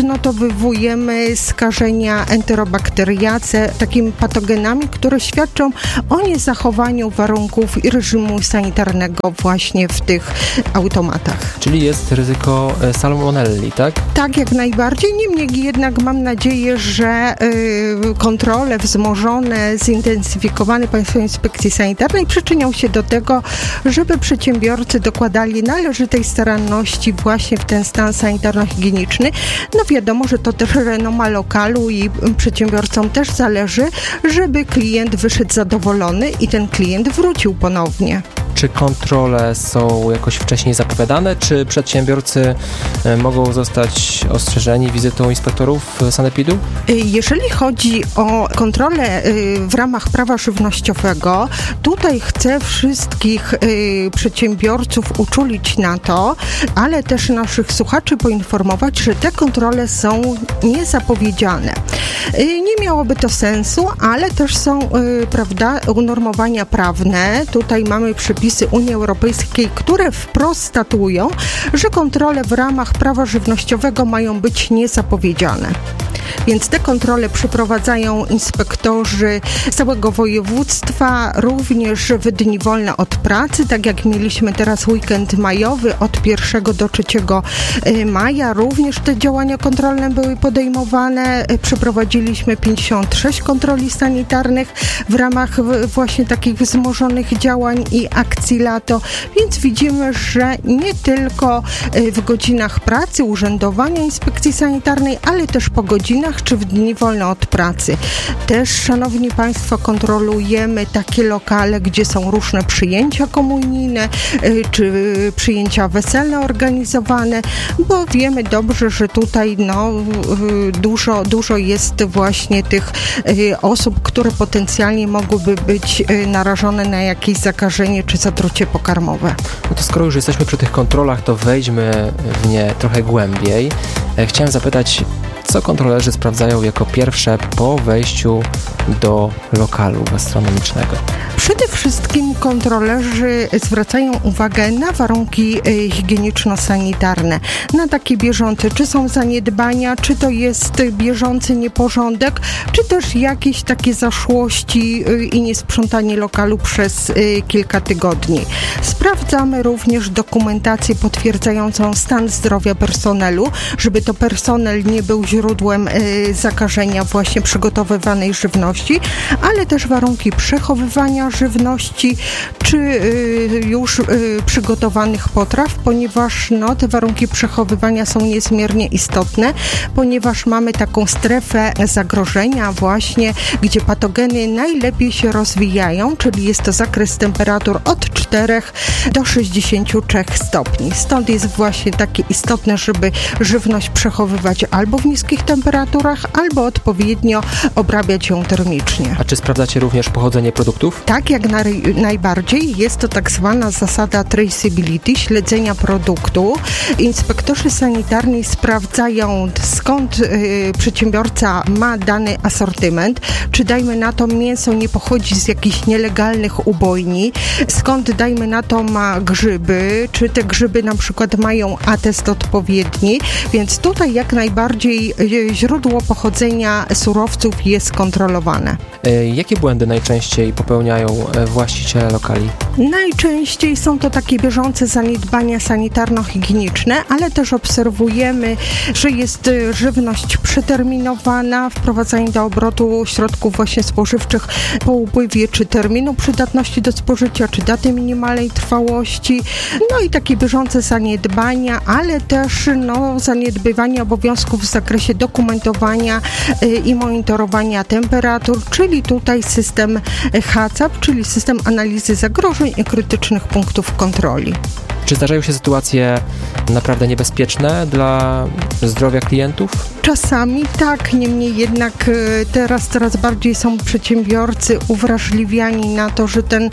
odnotowujemy skażenia enterobakteriace takimi patogenami, które świadczą o niezachowaniu warunków i reżimu sanitarnego właśnie w tych automatach. Czyli jest ryzyko salmonelli, tak? Tak, jak najbardziej. Niemniej jednak mam nadzieję, że y, kontrole wzmożone, zintensyfikowane Państwowej Inspekcji Sanitarnej przyczynią się do tego, żeby przedsiębiorcy dokładali należytej staranności właśnie w ten stan sanitarno-higieniczny. No wiadomo, że to też renoma lokalu i przedsiębiorcom też zależy, żeby klient wyszedł zadowolony i ten klient wrócił ponownie. Czy kontrole są jakoś wcześniej zapowiadane, czy przedsiębiorcy mogą zostać ostrzeżeni wizytą inspektorów sanepidu? Jeżeli chodzi o kontrolę w ramach prawa żywnościowego, tutaj chcę wszystkich przedsiębiorców uczulić na to, ale też naszych słuchaczy poinformować, że te kontrole są niezapowiedziane. Nie miałoby to sensu, ale też są, prawda, unormowania prawne. Tutaj mamy przepisy Unii Europejskiej, które wprost statuują, że kontrole w ramach prawa żywnościowego mają być niezapowiedziane. Więc te kontrole przeprowadzają inspektorzy z całego województwa, również w dni wolne od pracy, tak jak mieliśmy teraz weekend majowy od pierwszego do trzeciego maja. Również te działania kontrolne były podejmowane. Przeprowadziliśmy pięćdziesiąt sześć kontroli sanitarnych w ramach właśnie takich wzmożonych działań i akcji lato, więc widzimy, że nie tylko w godzinach pracy, urzędowania inspekcji sanitarnej, ale też po godzinach czy w dni wolne od pracy. Też, szanowni Państwo, kontrolujemy takie lokale, gdzie są różne przyjęcia komunijne, czy przyjęcia weselne organizowane, bo wiemy dobrze, że tutaj no, dużo, dużo jest właśnie tych osób, które potencjalnie mogłyby być narażone na jakieś zakażenie czy zatrucie pokarmowe. No to skoro już jesteśmy przy tych kontrolach, to wejdźmy w nie trochę głębiej. Chciałem zapytać, co kontrolerzy sprawdzają jako pierwsze po wejściu do lokalu gastronomicznego? Przede wszystkim kontrolerzy zwracają uwagę na warunki higieniczno-sanitarne, na takie bieżące, czy są zaniedbania, czy to jest bieżący nieporządek, czy też jakieś takie zaszłości i niesprzątanie lokalu przez kilka tygodni. Sprawdzamy również dokumentację potwierdzającą stan zdrowia personelu, żeby to personel nie był źródłem zakażenia właśnie przygotowywanej żywności, ale też warunki przechowywania żywności, czy już przygotowanych potraw, ponieważ no, te warunki przechowywania są niezmiernie istotne, ponieważ mamy taką strefę zagrożenia właśnie, gdzie patogeny najlepiej się rozwijają, czyli jest to zakres temperatur od czterech do sześćdziesięciu trzech stopni. Stąd jest właśnie takie istotne, żeby żywność przechowywać albo w niskich temperaturach, albo odpowiednio obrabiać ją termicznie. A czy sprawdzacie również pochodzenie produktów? Tak, jak na, najbardziej. Jest to tak zwana zasada traceability, śledzenia produktu. Inspektorzy sanitarni sprawdzają, skąd y, przedsiębiorca ma dany asortyment, czy dajmy na to mięso nie pochodzi z jakichś nielegalnych ubojni, skąd dajmy na to ma grzyby, czy te grzyby na przykład mają atest odpowiedni, więc tutaj jak najbardziej źródło pochodzenia surowców jest kontrolowane. Jakie błędy najczęściej popełniają właściciele lokali? Najczęściej są to takie bieżące zaniedbania sanitarno-higieniczne, ale też obserwujemy, że jest żywność przeterminowana, wprowadzanie do obrotu środków właśnie spożywczych po upływie czy terminu przydatności do spożycia, czy daty minimalnej trwałości, no i takie bieżące zaniedbania, ale też no, zaniedbywanie obowiązków w zakresie dokumentowania y, i monitorowania temperatur, czyli tutaj system H C A P, czyli system analizy zagrożeń i krytycznych punktów kontroli. Czy zdarzają się sytuacje naprawdę niebezpieczne dla zdrowia klientów? Czasami tak, niemniej jednak teraz coraz bardziej są przedsiębiorcy uwrażliwiani na to, że ten,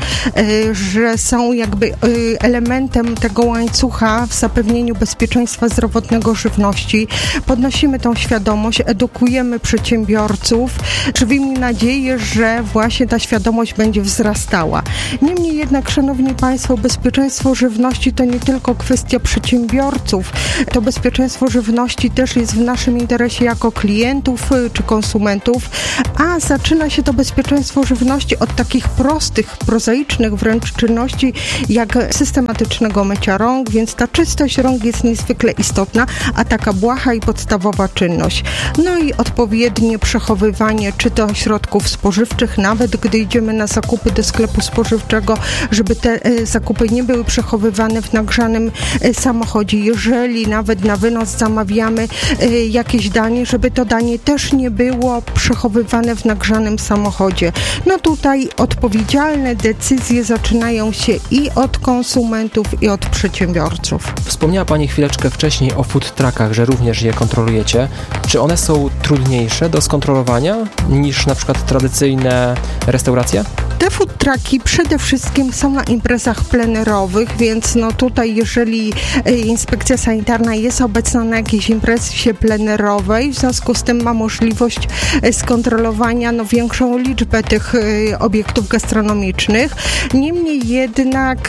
że są jakby elementem tego łańcucha w zapewnieniu bezpieczeństwa zdrowotnego żywności. Podnosimy tą świadomość, edukujemy przedsiębiorców, żywimy nadzieję, że właśnie ta świadomość będzie wzrastała. Niemniej jednak, szanowni państwo, bezpieczeństwo żywności to nie tylko kwestia przedsiębiorców. To bezpieczeństwo żywności też jest w naszym interesie jako klientów czy konsumentów, a zaczyna się to bezpieczeństwo żywności od takich prostych, prozaicznych wręcz czynności, jak systematycznego mycia rąk, więc ta czystość rąk jest niezwykle istotna, a taka błaha i podstawowa czynność. No i odpowiednie przechowywanie czy to środków spożywczych, nawet gdy idziemy na zakupy do sklepu spożywczego, żeby te zakupy nie były przechowywane w nagrzanym samochodzie. Jeżeli nawet na wynos zamawiamy jakieś danie, żeby to danie też nie było przechowywane w nagrzanym samochodzie. No tutaj odpowiedzialne decyzje zaczynają się i od konsumentów, i od przedsiębiorców. Wspomniała Pani chwileczkę wcześniej o food truckach, że również je kontrolujecie. Czy one są trudniejsze do skontrolowania niż na przykład tradycyjne restauracje? Te food trucki przede wszystkim są na imprezach plenerowych, więc no tutaj jeżeli inspekcja sanitarna jest obecna na jakiejś imprezie plenerowej, w związku z tym ma możliwość skontrolowania no, większą liczbę tych obiektów gastronomicznych. Niemniej jednak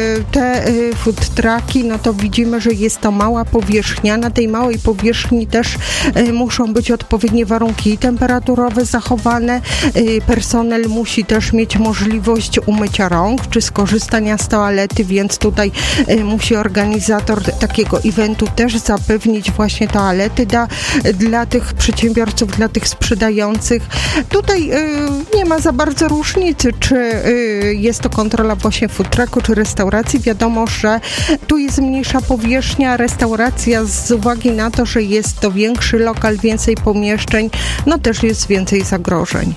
te food trucki, no to widzimy, że jest to mała powierzchnia. Na tej małej powierzchni też muszą być odpowiednie warunki temperaturowe zachowane. Personel musi też mieć możliwość umycia rąk czy skorzystania z toalety, więc tutaj musi organizator takiego eventu też zapewnić właśnie toalety dla, dla tych przedsiębiorców, dla tych sprzedających. Tutaj y, nie ma za bardzo różnicy, czy y, jest to kontrola właśnie food trucku, czy restauracji. Wiadomo, że tu jest mniejsza powierzchnia, restauracja z uwagi na to, że jest to większy lokal, więcej pomieszczeń, no też jest więcej zagrożeń.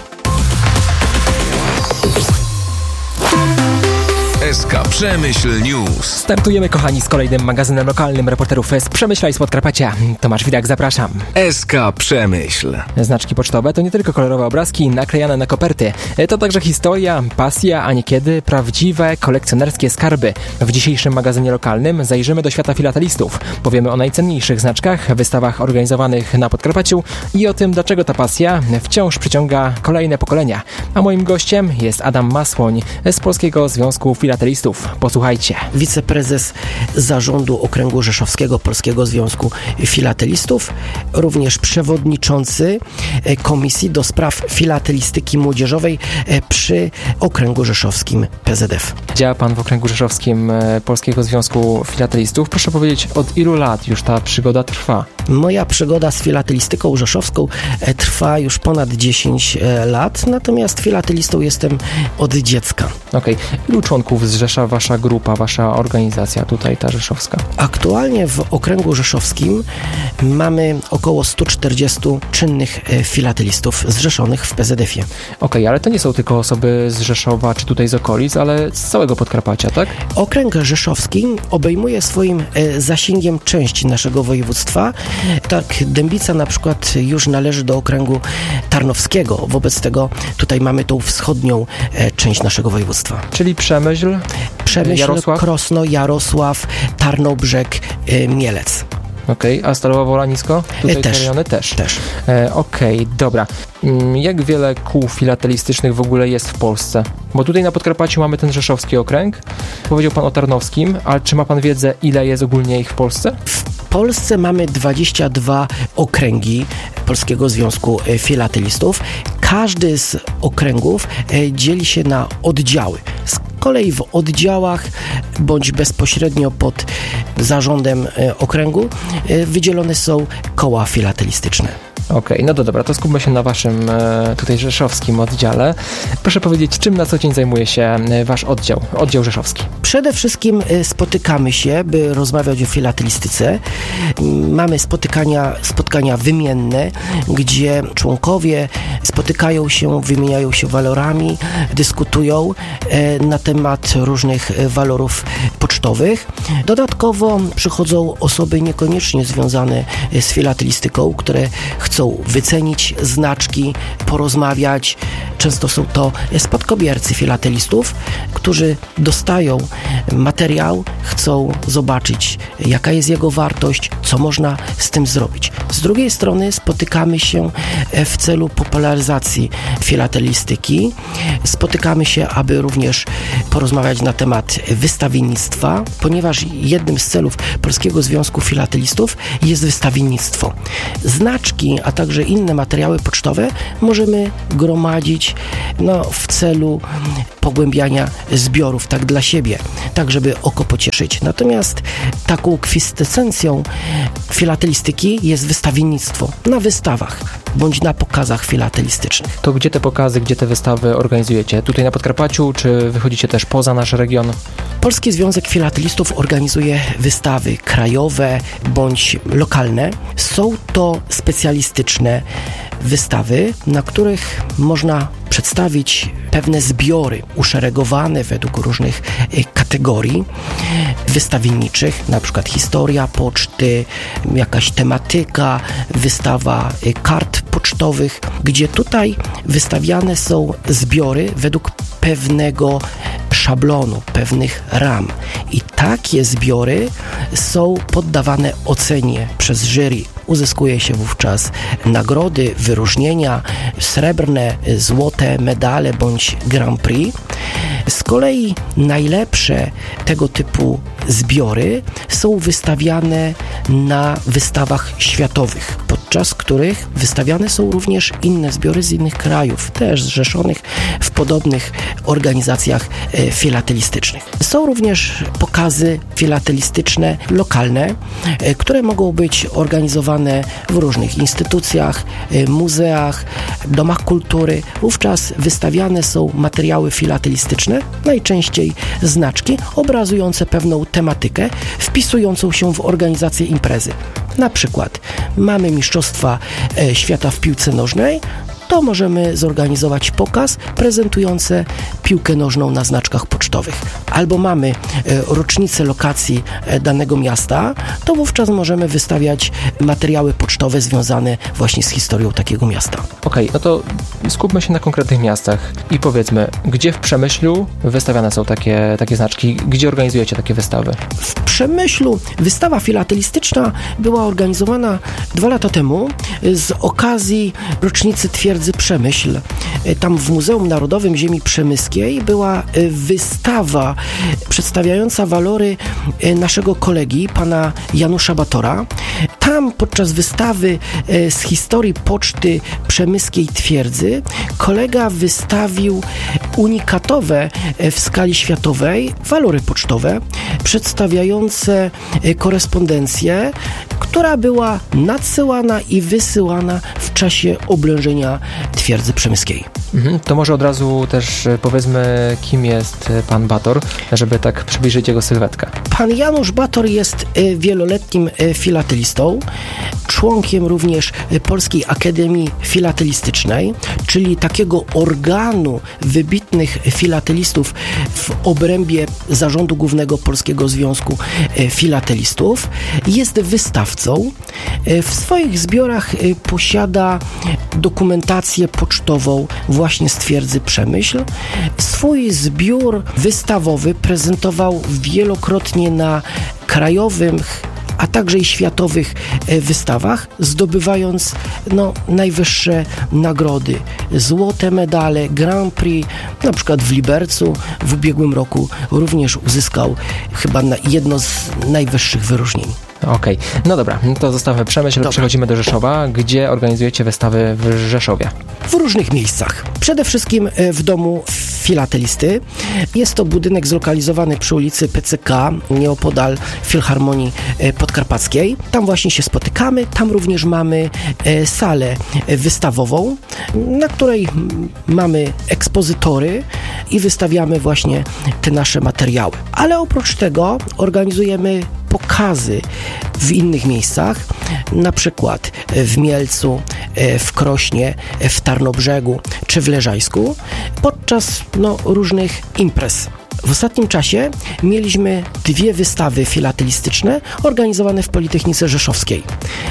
S K Przemyśl News. Startujemy, kochani, z kolejnym magazynem lokalnym reporterów z Przemyśla i z Podkarpacia. Tomasz Widak, zapraszam. S K Przemyśl. Znaczki pocztowe to nie tylko kolorowe obrazki naklejane na koperty. To także historia, pasja, a niekiedy prawdziwe kolekcjonerskie skarby. W dzisiejszym magazynie lokalnym zajrzymy do świata filatelistów. Powiemy o najcenniejszych znaczkach, wystawach organizowanych na Podkarpaciu i o tym, dlaczego ta pasja wciąż przyciąga kolejne pokolenia. A moim gościem jest Adam Masłoń z Polskiego Związku Filatelistów. Posłuchajcie. Wiceprezes zarządu Okręgu Rzeszowskiego Polskiego Związku Filatelistów, również przewodniczący Komisji do Spraw Filatelistyki Młodzieżowej przy Okręgu Rzeszowskim P Z F. Działa Pan w Okręgu Rzeszowskim Polskiego Związku Filatelistów. Proszę powiedzieć, od ilu lat już ta przygoda trwa? Moja przygoda z filatelistyką rzeszowską trwa już ponad dziesięć lat, natomiast filatelistą jestem od dziecka. Okej. Okay. Ilu członków zrzesza wasza grupa, wasza organizacja tutaj, ta rzeszowska? Aktualnie w Okręgu Rzeszowskim mamy około sto czterdzieści czynnych filatelistów zrzeszonych w P Z F-ie. Okej, okay, ale to nie są tylko osoby z Rzeszowa czy tutaj z okolic, ale z całego Podkarpacia, tak? Okręg Rzeszowski obejmuje swoim zasięgiem części naszego województwa. Tak, Dębica na przykład już należy do okręgu tarnowskiego. Wobec tego tutaj mamy tą wschodnią część naszego województwa. Czyli Przemyśl, Przemyśl, Jarosław? Krosno, Jarosław, Tarnobrzeg, Mielec. Okej, okay. A Stalowa Wola nisko? Tutaj też, te rejony też. też. E, Okej, okay, dobra. Jak wiele kół filatelistycznych w ogóle jest w Polsce? Bo tutaj na Podkarpaciu mamy ten rzeszowski okręg. Powiedział Pan o tarnowskim, ale czy ma Pan wiedzę, ile jest ogólnie ich w Polsce? W Polsce mamy dwadzieścia dwa okręgi Polskiego Związku Filatelistów. Każdy z okręgów dzieli się na oddziały. kolei w oddziałach bądź bezpośrednio pod zarządem okręgu wydzielone są koła filatelistyczne. Okej, okay, no to dobra, to skupmy się na waszym e, tutaj rzeszowskim oddziale. Proszę powiedzieć, czym na co dzień zajmuje się e, wasz oddział, oddział rzeszowski? Przede wszystkim e, spotykamy się, by rozmawiać o filatelistyce. Mamy spotykania, spotkania wymienne, gdzie członkowie spotykają się, wymieniają się walorami, dyskutują e, na temat różnych walorów pocztowych. Dodatkowo przychodzą osoby niekoniecznie związane z filatelistyką, które chcą wycenić znaczki, porozmawiać. Często są to spadkobiercy filatelistów, którzy dostają materiał, chcą zobaczyć, jaka jest jego wartość, co można z tym zrobić. Z drugiej strony spotykamy się w celu popularyzacji filatelistyki. Spotykamy się, aby również porozmawiać na temat wystawiennictwa, ponieważ jednym z celów Polskiego Związku Filatelistów jest wystawiennictwo. Znaczki, a także inne materiały pocztowe możemy gromadzić no, w celu pogłębiania zbiorów, tak dla siebie, tak żeby oko pocieszyć. Natomiast taką kwintesencją filatelistyki jest wystawiennictwo na wystawach bądź na pokazach filatelistycznych. To gdzie te pokazy, gdzie te wystawy organizujecie? Tutaj na Podkarpaciu, czy wychodzicie też poza nasz region? Polski Związek Filatelistów organizuje wystawy krajowe bądź lokalne. Są to specjalistyczne wystawy, na których można przedstawić pewne zbiory uszeregowane według różnych kategorii wystawienniczych, na przykład historia poczty, jakaś tematyka, wystawa kart pocztowych, gdzie tutaj wystawiane są zbiory według pewnego szablonu, pewnych ram. I takie zbiory są poddawane ocenie przez jury. Uzyskuje się wówczas nagrody, wyróżnienia, srebrne, złote medale bądź Grand Prix. Z kolei najlepsze tego typu zbiory są wystawiane na wystawach światowych, podczas których wystawiane są również inne zbiory z innych krajów, też zrzeszonych w podobnych organizacjach e, filatelistycznych. Są również pokazy filatelistyczne lokalne, e, które mogą być organizowane w różnych instytucjach, e, muzeach, domach kultury. Wówczas wystawiane są materiały filatelistyczne, najczęściej znaczki obrazujące pewną tematykę, wpisującą się w organizację imprezy. Na przykład mamy Mistrzostwa e, Świata w piłce nożnej, to możemy zorganizować pokaz prezentujący piłkę nożną na znaczkach pocztowych. Albo mamy e, rocznicę lokacji e, danego miasta, to wówczas możemy wystawiać materiały pocztowe związane właśnie z historią takiego miasta. Okej, okay, no to skupmy się na konkretnych miastach i powiedzmy, gdzie w Przemyślu wystawiane są takie, takie znaczki, gdzie organizujecie takie wystawy? W Przemyślu wystawa filatelistyczna była organizowana dwa lata temu z okazji rocznicy twierdzy Przemyśl. Tam w Muzeum Narodowym Ziemi Przemyskiej była wystawa przedstawiająca walory naszego kolegi, pana Janusza Batora. Tam podczas wystawy z historii poczty przemyskiej twierdzy kolega wystawił unikatowe w skali światowej walory pocztowe przedstawiające korespondencję, która była nadsyłana i wysyłana w czasie oblężenia twierdzy przemyskiej. Mhm, to może od razu też powiedzmy, kim jest pan Bator, żeby tak przybliżyć jego sylwetkę. Pan Janusz Bator jest wieloletnim filatelistą, członkiem również Polskiej Akademii Filatelistycznej, czyli takiego organu wybitnych filatelistów w obrębie Zarządu Głównego Polskiego Związku Filatelistów. Jest wystawcą. W swoich zbiorach posiada dokumentację pocztową właśnie z twierdzy Przemyśl. Swój zbiór wystawowy prezentował wielokrotnie na krajowych, a także i światowych wystawach, zdobywając no, najwyższe nagrody. Złote medale, Grand Prix, na przykład w Libercu w ubiegłym roku również uzyskał chyba jedno z najwyższych wyróżnień. Okej, okay. No dobra, no to zostawmy Przemyśl, dobra. Przechodzimy do Rzeszowa, gdzie organizujecie wystawy w Rzeszowie. W różnych miejscach. Przede wszystkim w domu filatelisty. Jest to budynek zlokalizowany przy ulicy P C K, nieopodal Filharmonii Podkarpackiej. Tam właśnie się spotykamy. Tam również mamy salę wystawową, na której mamy ekspozytory i wystawiamy właśnie te nasze materiały. Ale oprócz tego organizujemy pokazy w innych miejscach, na przykład w Mielcu, w Krośnie, w Tarnobrzegu czy w Leżajsku podczas no, różnych imprez. W ostatnim czasie mieliśmy dwie wystawy filatelistyczne organizowane w Politechnice Rzeszowskiej.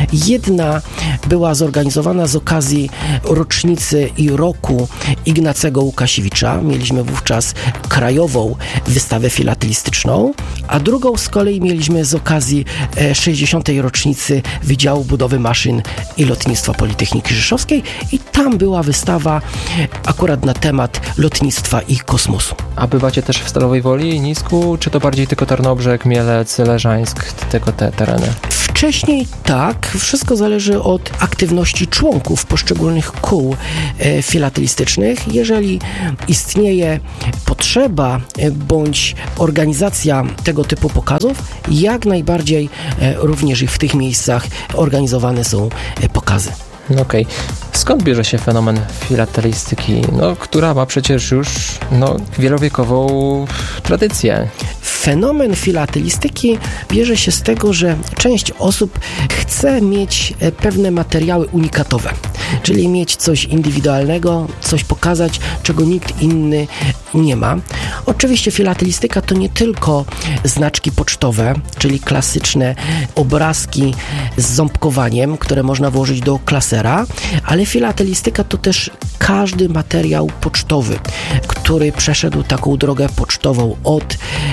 Jedna była zorganizowana z okazji rocznicy i roku Ignacego Łukasiewicza. Mieliśmy wówczas krajową wystawę filatelistyczną, a drugą z kolei mieliśmy z okazji sześćdziesiątej rocznicy Wydziału Budowy Maszyn i Lotnictwa Politechniki Rzeszowskiej i tam była wystawa akurat na temat lotnictwa i kosmosu. A bywacie też w Stalowej Woli, Nisku, czy to bardziej tylko Tarnobrzeg, Mielec, Leżańsk, tylko te tereny? Wcześniej tak, wszystko zależy od aktywności członków poszczególnych kół e, filatelistycznych. Jeżeli istnieje potrzeba e, bądź organizacja tego typu pokazów, jak najbardziej e, również i w tych miejscach organizowane są e, pokazy. No okej. Okay. Skąd bierze się fenomen filatelistyki, no, która ma przecież już no, wielowiekową tradycję? Fenomen filatelistyki bierze się z tego, że część osób chce mieć pewne materiały unikatowe, czyli mieć coś indywidualnego, coś pokazać, czego nikt inny nie ma. Oczywiście filatelistyka to nie tylko znaczki pocztowe, czyli klasyczne obrazki z ząbkowaniem, które można włożyć do klasera, ale filatelistyka to też każdy materiał pocztowy, który przeszedł taką drogę pocztową od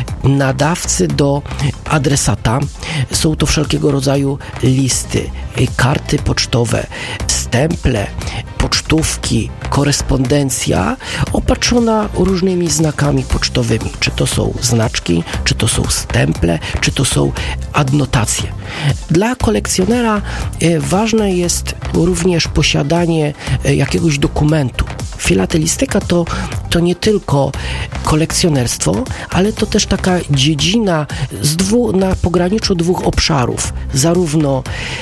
nadawcy do adresata. Są to wszelkiego rodzaju listy, karty pocztowe, stemple, pocztówki, korespondencja opatrzona różnymi znakami pocztowymi. Czy to są znaczki, czy to są stemple, czy to są adnotacje. Dla kolekcjonera ważne jest również posiadanie jakiegoś dokumentu. Filatelistyka to, to nie tylko kolekcjonerstwo, ale to też taka dziedzina z dwu, na pograniczu dwóch obszarów, zarówno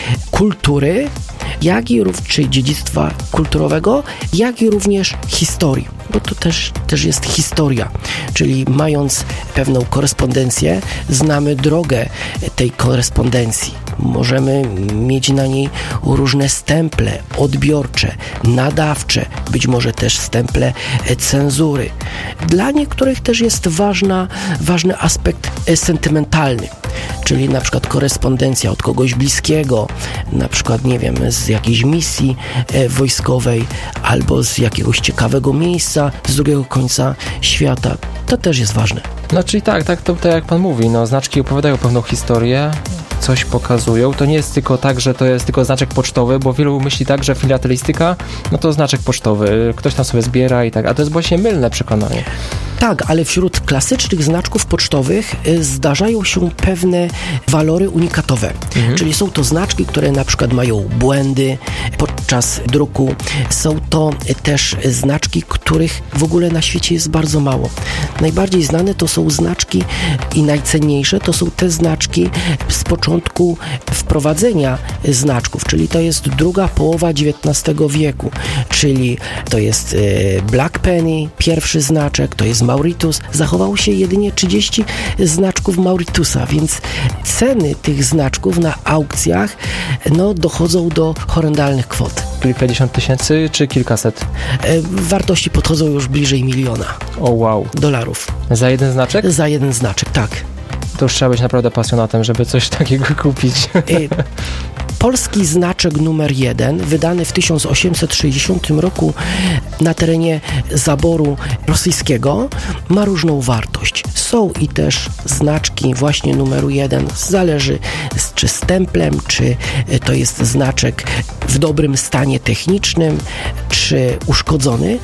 kultury, jak i czy dziedzictwa kulturowego, jak i również historii, bo to też, też jest historia, czyli mając pewną korespondencję, znamy drogę tej korespondencji. Możemy mieć na niej różne stemple odbiorcze, nadawcze, być może też stemple cenzury. Dla niektórych też jest ważna, ważny aspekt sentymentalny, czyli na przykład korespondencja od kogoś bliskiego, na przykład, nie wiem, z jakiejś misji wojskowej albo z jakiegoś ciekawego miejsca z drugiego końca świata. To też jest ważne. No czyli tak, tak, to, to jak pan mówi, no znaczki opowiadają pewną historię, coś pokazują. To nie jest tylko tak, że to jest tylko znaczek pocztowy, bo wielu myśli tak, że filatelistyka, no to znaczek pocztowy, ktoś tam sobie zbiera i tak, a to jest właśnie mylne przekonanie. Tak, ale wśród klasycznych znaczków pocztowych zdarzają się pewne walory unikatowe, mhm. czyli są to znaczki, które na przykład mają błędy podczas druku. Są to też znaczki, których w ogóle na świecie jest bardzo mało. Najbardziej znane to są znaczki i najcenniejsze to są te znaczki z początku wprowadzenia znaczków, czyli to jest druga połowa dziewiętnastego wieku, czyli to jest Black Penny, pierwszy znaczek, to jest Mauritius. Zachowało się jedynie trzydzieści znaczków Mauritiusa, więc ceny tych znaczków na aukcjach no, dochodzą do horrendalnych kwot. Czyli pięćdziesiąt tysięcy czy kilkaset? Wartości podchodzą już bliżej miliona. O wow. Dolarów. Za jeden znaczek? Za jeden znaczek, tak. To już trzeba być naprawdę pasjonatem, żeby coś takiego kupić. Polski znaczek numer jeden, wydany w tysiąc osiemset sześćdziesiątym roku na terenie zaboru rosyjskiego, ma różną wartość. Są i też znaczki właśnie numeru jeden, zależy czy stemplem, czy to jest znaczek w dobrym stanie technicznym, czy uszkodzony,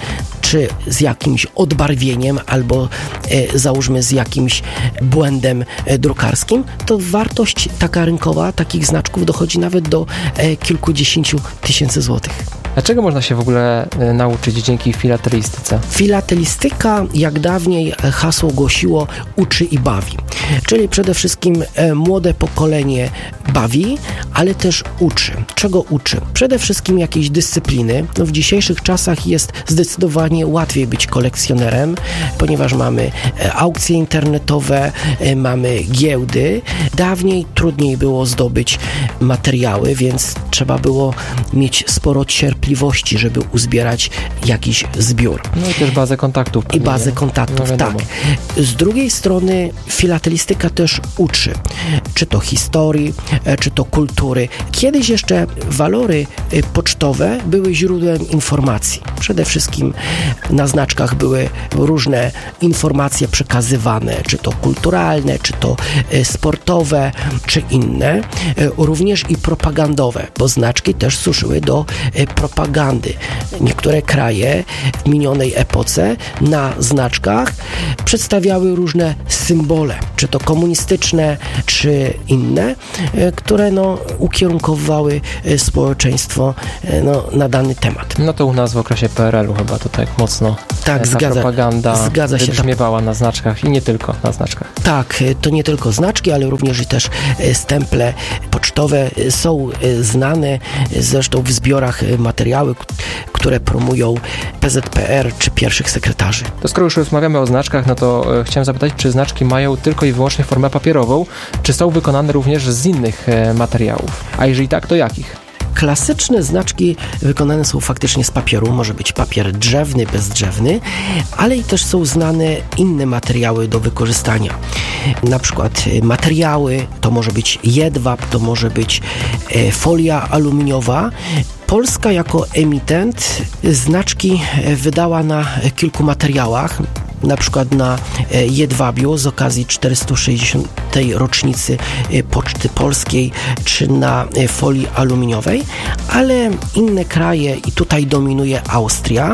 czy z jakimś odbarwieniem, albo e, załóżmy z jakimś błędem e, drukarskim, to wartość taka rynkowa takich znaczków dochodzi nawet do e, kilkudziesięciu tysięcy złotych. A czego można się w ogóle e, nauczyć dzięki filatelistyce? Filatelistyka, jak dawniej hasło głosiło, uczy i bawi. Czyli przede wszystkim e, młode pokolenie bawi, ale też uczy. Czego uczy? Przede wszystkim jakiejś dyscypliny. No, w dzisiejszych czasach jest zdecydowanie łatwiej być kolekcjonerem, ponieważ mamy e, aukcje internetowe, e, mamy giełdy. Dawniej trudniej było zdobyć materiały, więc trzeba było mieć sporo cierpliwości, żeby uzbierać jakiś zbiór. No i też bazę kontaktów. I bazę kontaktów, no tak. Z drugiej strony filatelistyka też uczy, czy to historii, czy to kultury. Kiedyś jeszcze walory pocztowe były źródłem informacji. Przede wszystkim na znaczkach były różne informacje przekazywane, czy to kulturalne, czy to sportowe, czy inne. Również i propagandowe, bo znaczki też służyły do propagandy. Niektóre kraje w minionej epoce na znaczkach przedstawiały różne symbole, czy to komunistyczne, czy inne, które no, ukierunkowały społeczeństwo no, na dany temat. No to u nas w okresie P R L u chyba to tak mocno tak, ta zgadza, propaganda zgadza się, wybrzmiewała na znaczkach i nie tylko na znaczkach. Tak, to nie tylko znaczki, ale również i też stemple pocztowe są znane, zresztą w zbiorach materiały, które promują P Z P R czy pierwszych sekretarzy. To skoro już rozmawiamy o znaczkach, no to e, chciałem zapytać, czy znaczki mają tylko i wyłącznie formę papierową, czy są wykonane również z innych e, materiałów? A jeżeli tak, to jakich? Klasyczne znaczki wykonane są faktycznie z papieru, może być papier drzewny, bezdrzewny, ale i też są znane inne materiały do wykorzystania. Na przykład materiały, to może być jedwab, to może być e, folia aluminiowa. Polska jako emitent znaczki wydała na kilku materiałach, na przykład na jedwabiu z okazji czterysta sześćdziesiątej rocznicy Poczty Polskiej, czy na folii aluminiowej, ale inne kraje, i tutaj dominuje Austria,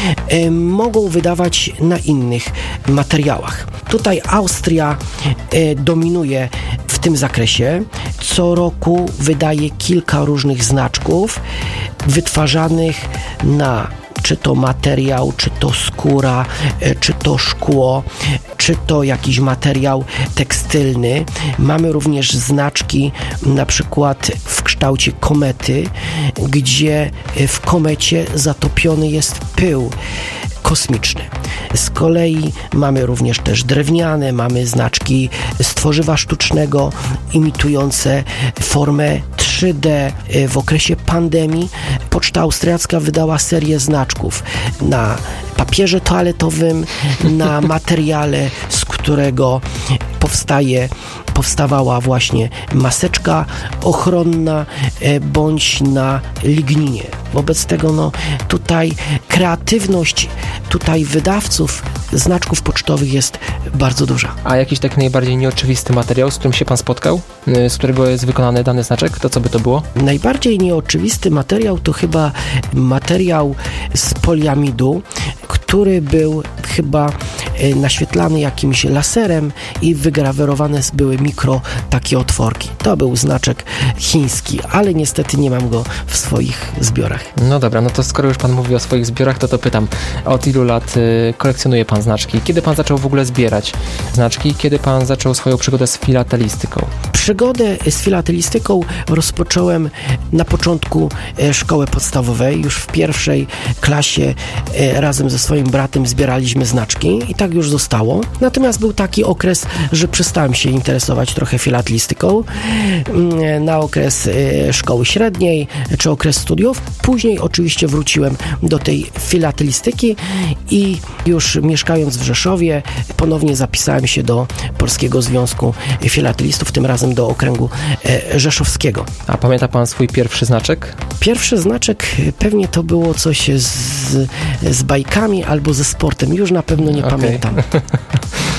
mogą wydawać na innych materiałach. Tutaj Austria dominuje w tym zakresie. Co roku wydaje kilka różnych znaczków wytwarzanych na czy to materiał, czy to skóra, czy to szkło, czy to jakiś materiał tekstylny. Mamy również znaczki na przykład w kształcie komety, gdzie w komecie zatopiony jest pył kosmiczny. Z kolei mamy również też drewniane, mamy znaczki z tworzywa sztucznego imitujące formę trzy D. W okresie pandemii Poczta Austriacka wydała serię znaczków na papierze toaletowym, na materiale, z którego powstaje, powstawała właśnie maseczka ochronna, bądź na ligninie. Wobec tego no, tutaj kreatywność tutaj wydawców znaczków pocztowych jest bardzo duża. A jakiś taki najbardziej nieoczywisty materiał, z którym się Pan spotkał, z którego jest wykonany dany znaczek, to co by to było? Najbardziej nieoczywisty materiał to chyba materiał z poliamidu, który był chyba naświetlany jakimś laserem i wygrawerowane były mikro takie otworki. To był znaczek chiński, ale niestety nie mam go w swoich zbiorach. No dobra, no to skoro już Pan mówi o swoich zbiorach, to to pytam, od ilu lat y, kolekcjonuje Pan znaczki? Kiedy Pan zaczął w ogóle zbierać znaczki? Kiedy Pan zaczął swoją przygodę z filatelistyką? Przygodę z filatelistyką rozpocząłem na początku e, szkoły podstawowej. Już w pierwszej klasie e, razem ze swoim bratem zbieraliśmy znaczki i tak już zostało. Natomiast był taki okres, że przestałem się interesować trochę filatelistyką e, na okres e, szkoły średniej czy okres studiów. Później oczywiście wróciłem do tej filatelistyki i już mieszkając w Rzeszowie ponownie zapisałem się do Polskiego Związku Filatelistów, tym razem do okręgu e, rzeszowskiego. A pamięta Pan swój pierwszy znaczek? Pierwszy znaczek pewnie to było coś z, z bajkami albo ze sportem. Już na pewno nie okay. pamiętam.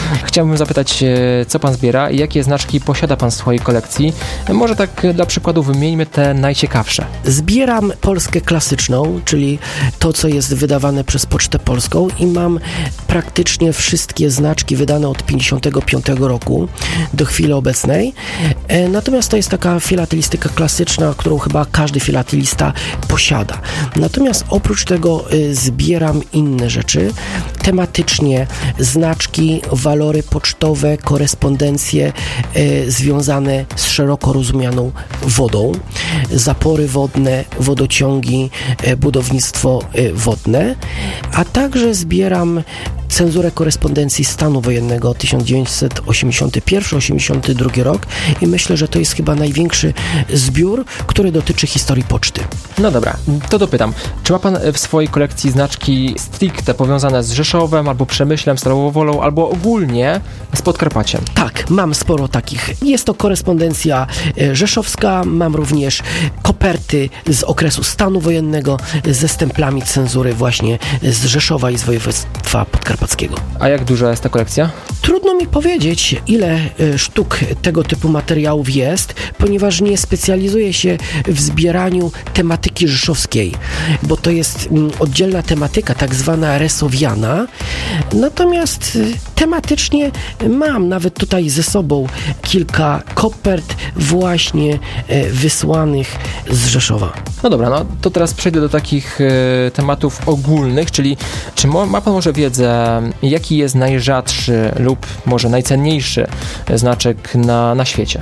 Chciałbym zapytać, co pan zbiera i jakie znaczki posiada pan w swojej kolekcji? Może tak dla przykładu wymieńmy te najciekawsze. Zbieram Polskę klasyczną, czyli to, co jest wydawane przez Pocztę Polską i mam praktycznie wszystkie znaczki wydane od pięćdziesiątego piątego roku do chwili obecnej. Natomiast to jest taka filatelistyka klasyczna, którą chyba każdy filatelista posiada. Natomiast oprócz tego y, zbieram inne rzeczy, tematycznie znaczki, walory pocztowe, korespondencje y, związane z szeroko rozumianą wodą, zapory wodne, wodociągi, y, budownictwo y, wodne, a także zbieram cenzurę korespondencji stanu wojennego tysiąc dziewięćset osiemdziesiąty pierwszy osiemdziesiąty drugi rok i myślę, że to jest chyba największy zbiór, który dotyczy historii poczty. No dobra, to dopytam. Czy ma pan w swojej kolekcji znaczki stricte powiązane z Rzeszowem, albo Przemyślem, Starową Wolą, albo ogólnie z Podkarpaciem? Tak, mam sporo takich. Jest to korespondencja rzeszowska, mam również koperty z okresu stanu wojennego ze stemplami cenzury właśnie z Rzeszowa i z województwa podkarpackiego. A jak duża jest ta kolekcja? Trudno mi powiedzieć, ile sztuk tego typu materiałów jest, ponieważ nie specjalizuję się w zbieraniu tematyki rzeszowskiej, bo to jest oddzielna tematyka, tak zwana resowiana. Natomiast tematycznie mam nawet tutaj ze sobą kilka kopert właśnie wysłanych z Rzeszowa. No dobra, no to teraz przejdę do takich e, tematów ogólnych, czyli czy mo, ma pan może wiedzę, jaki jest najrzadszy lub może najcenniejszy znaczek na, na świecie?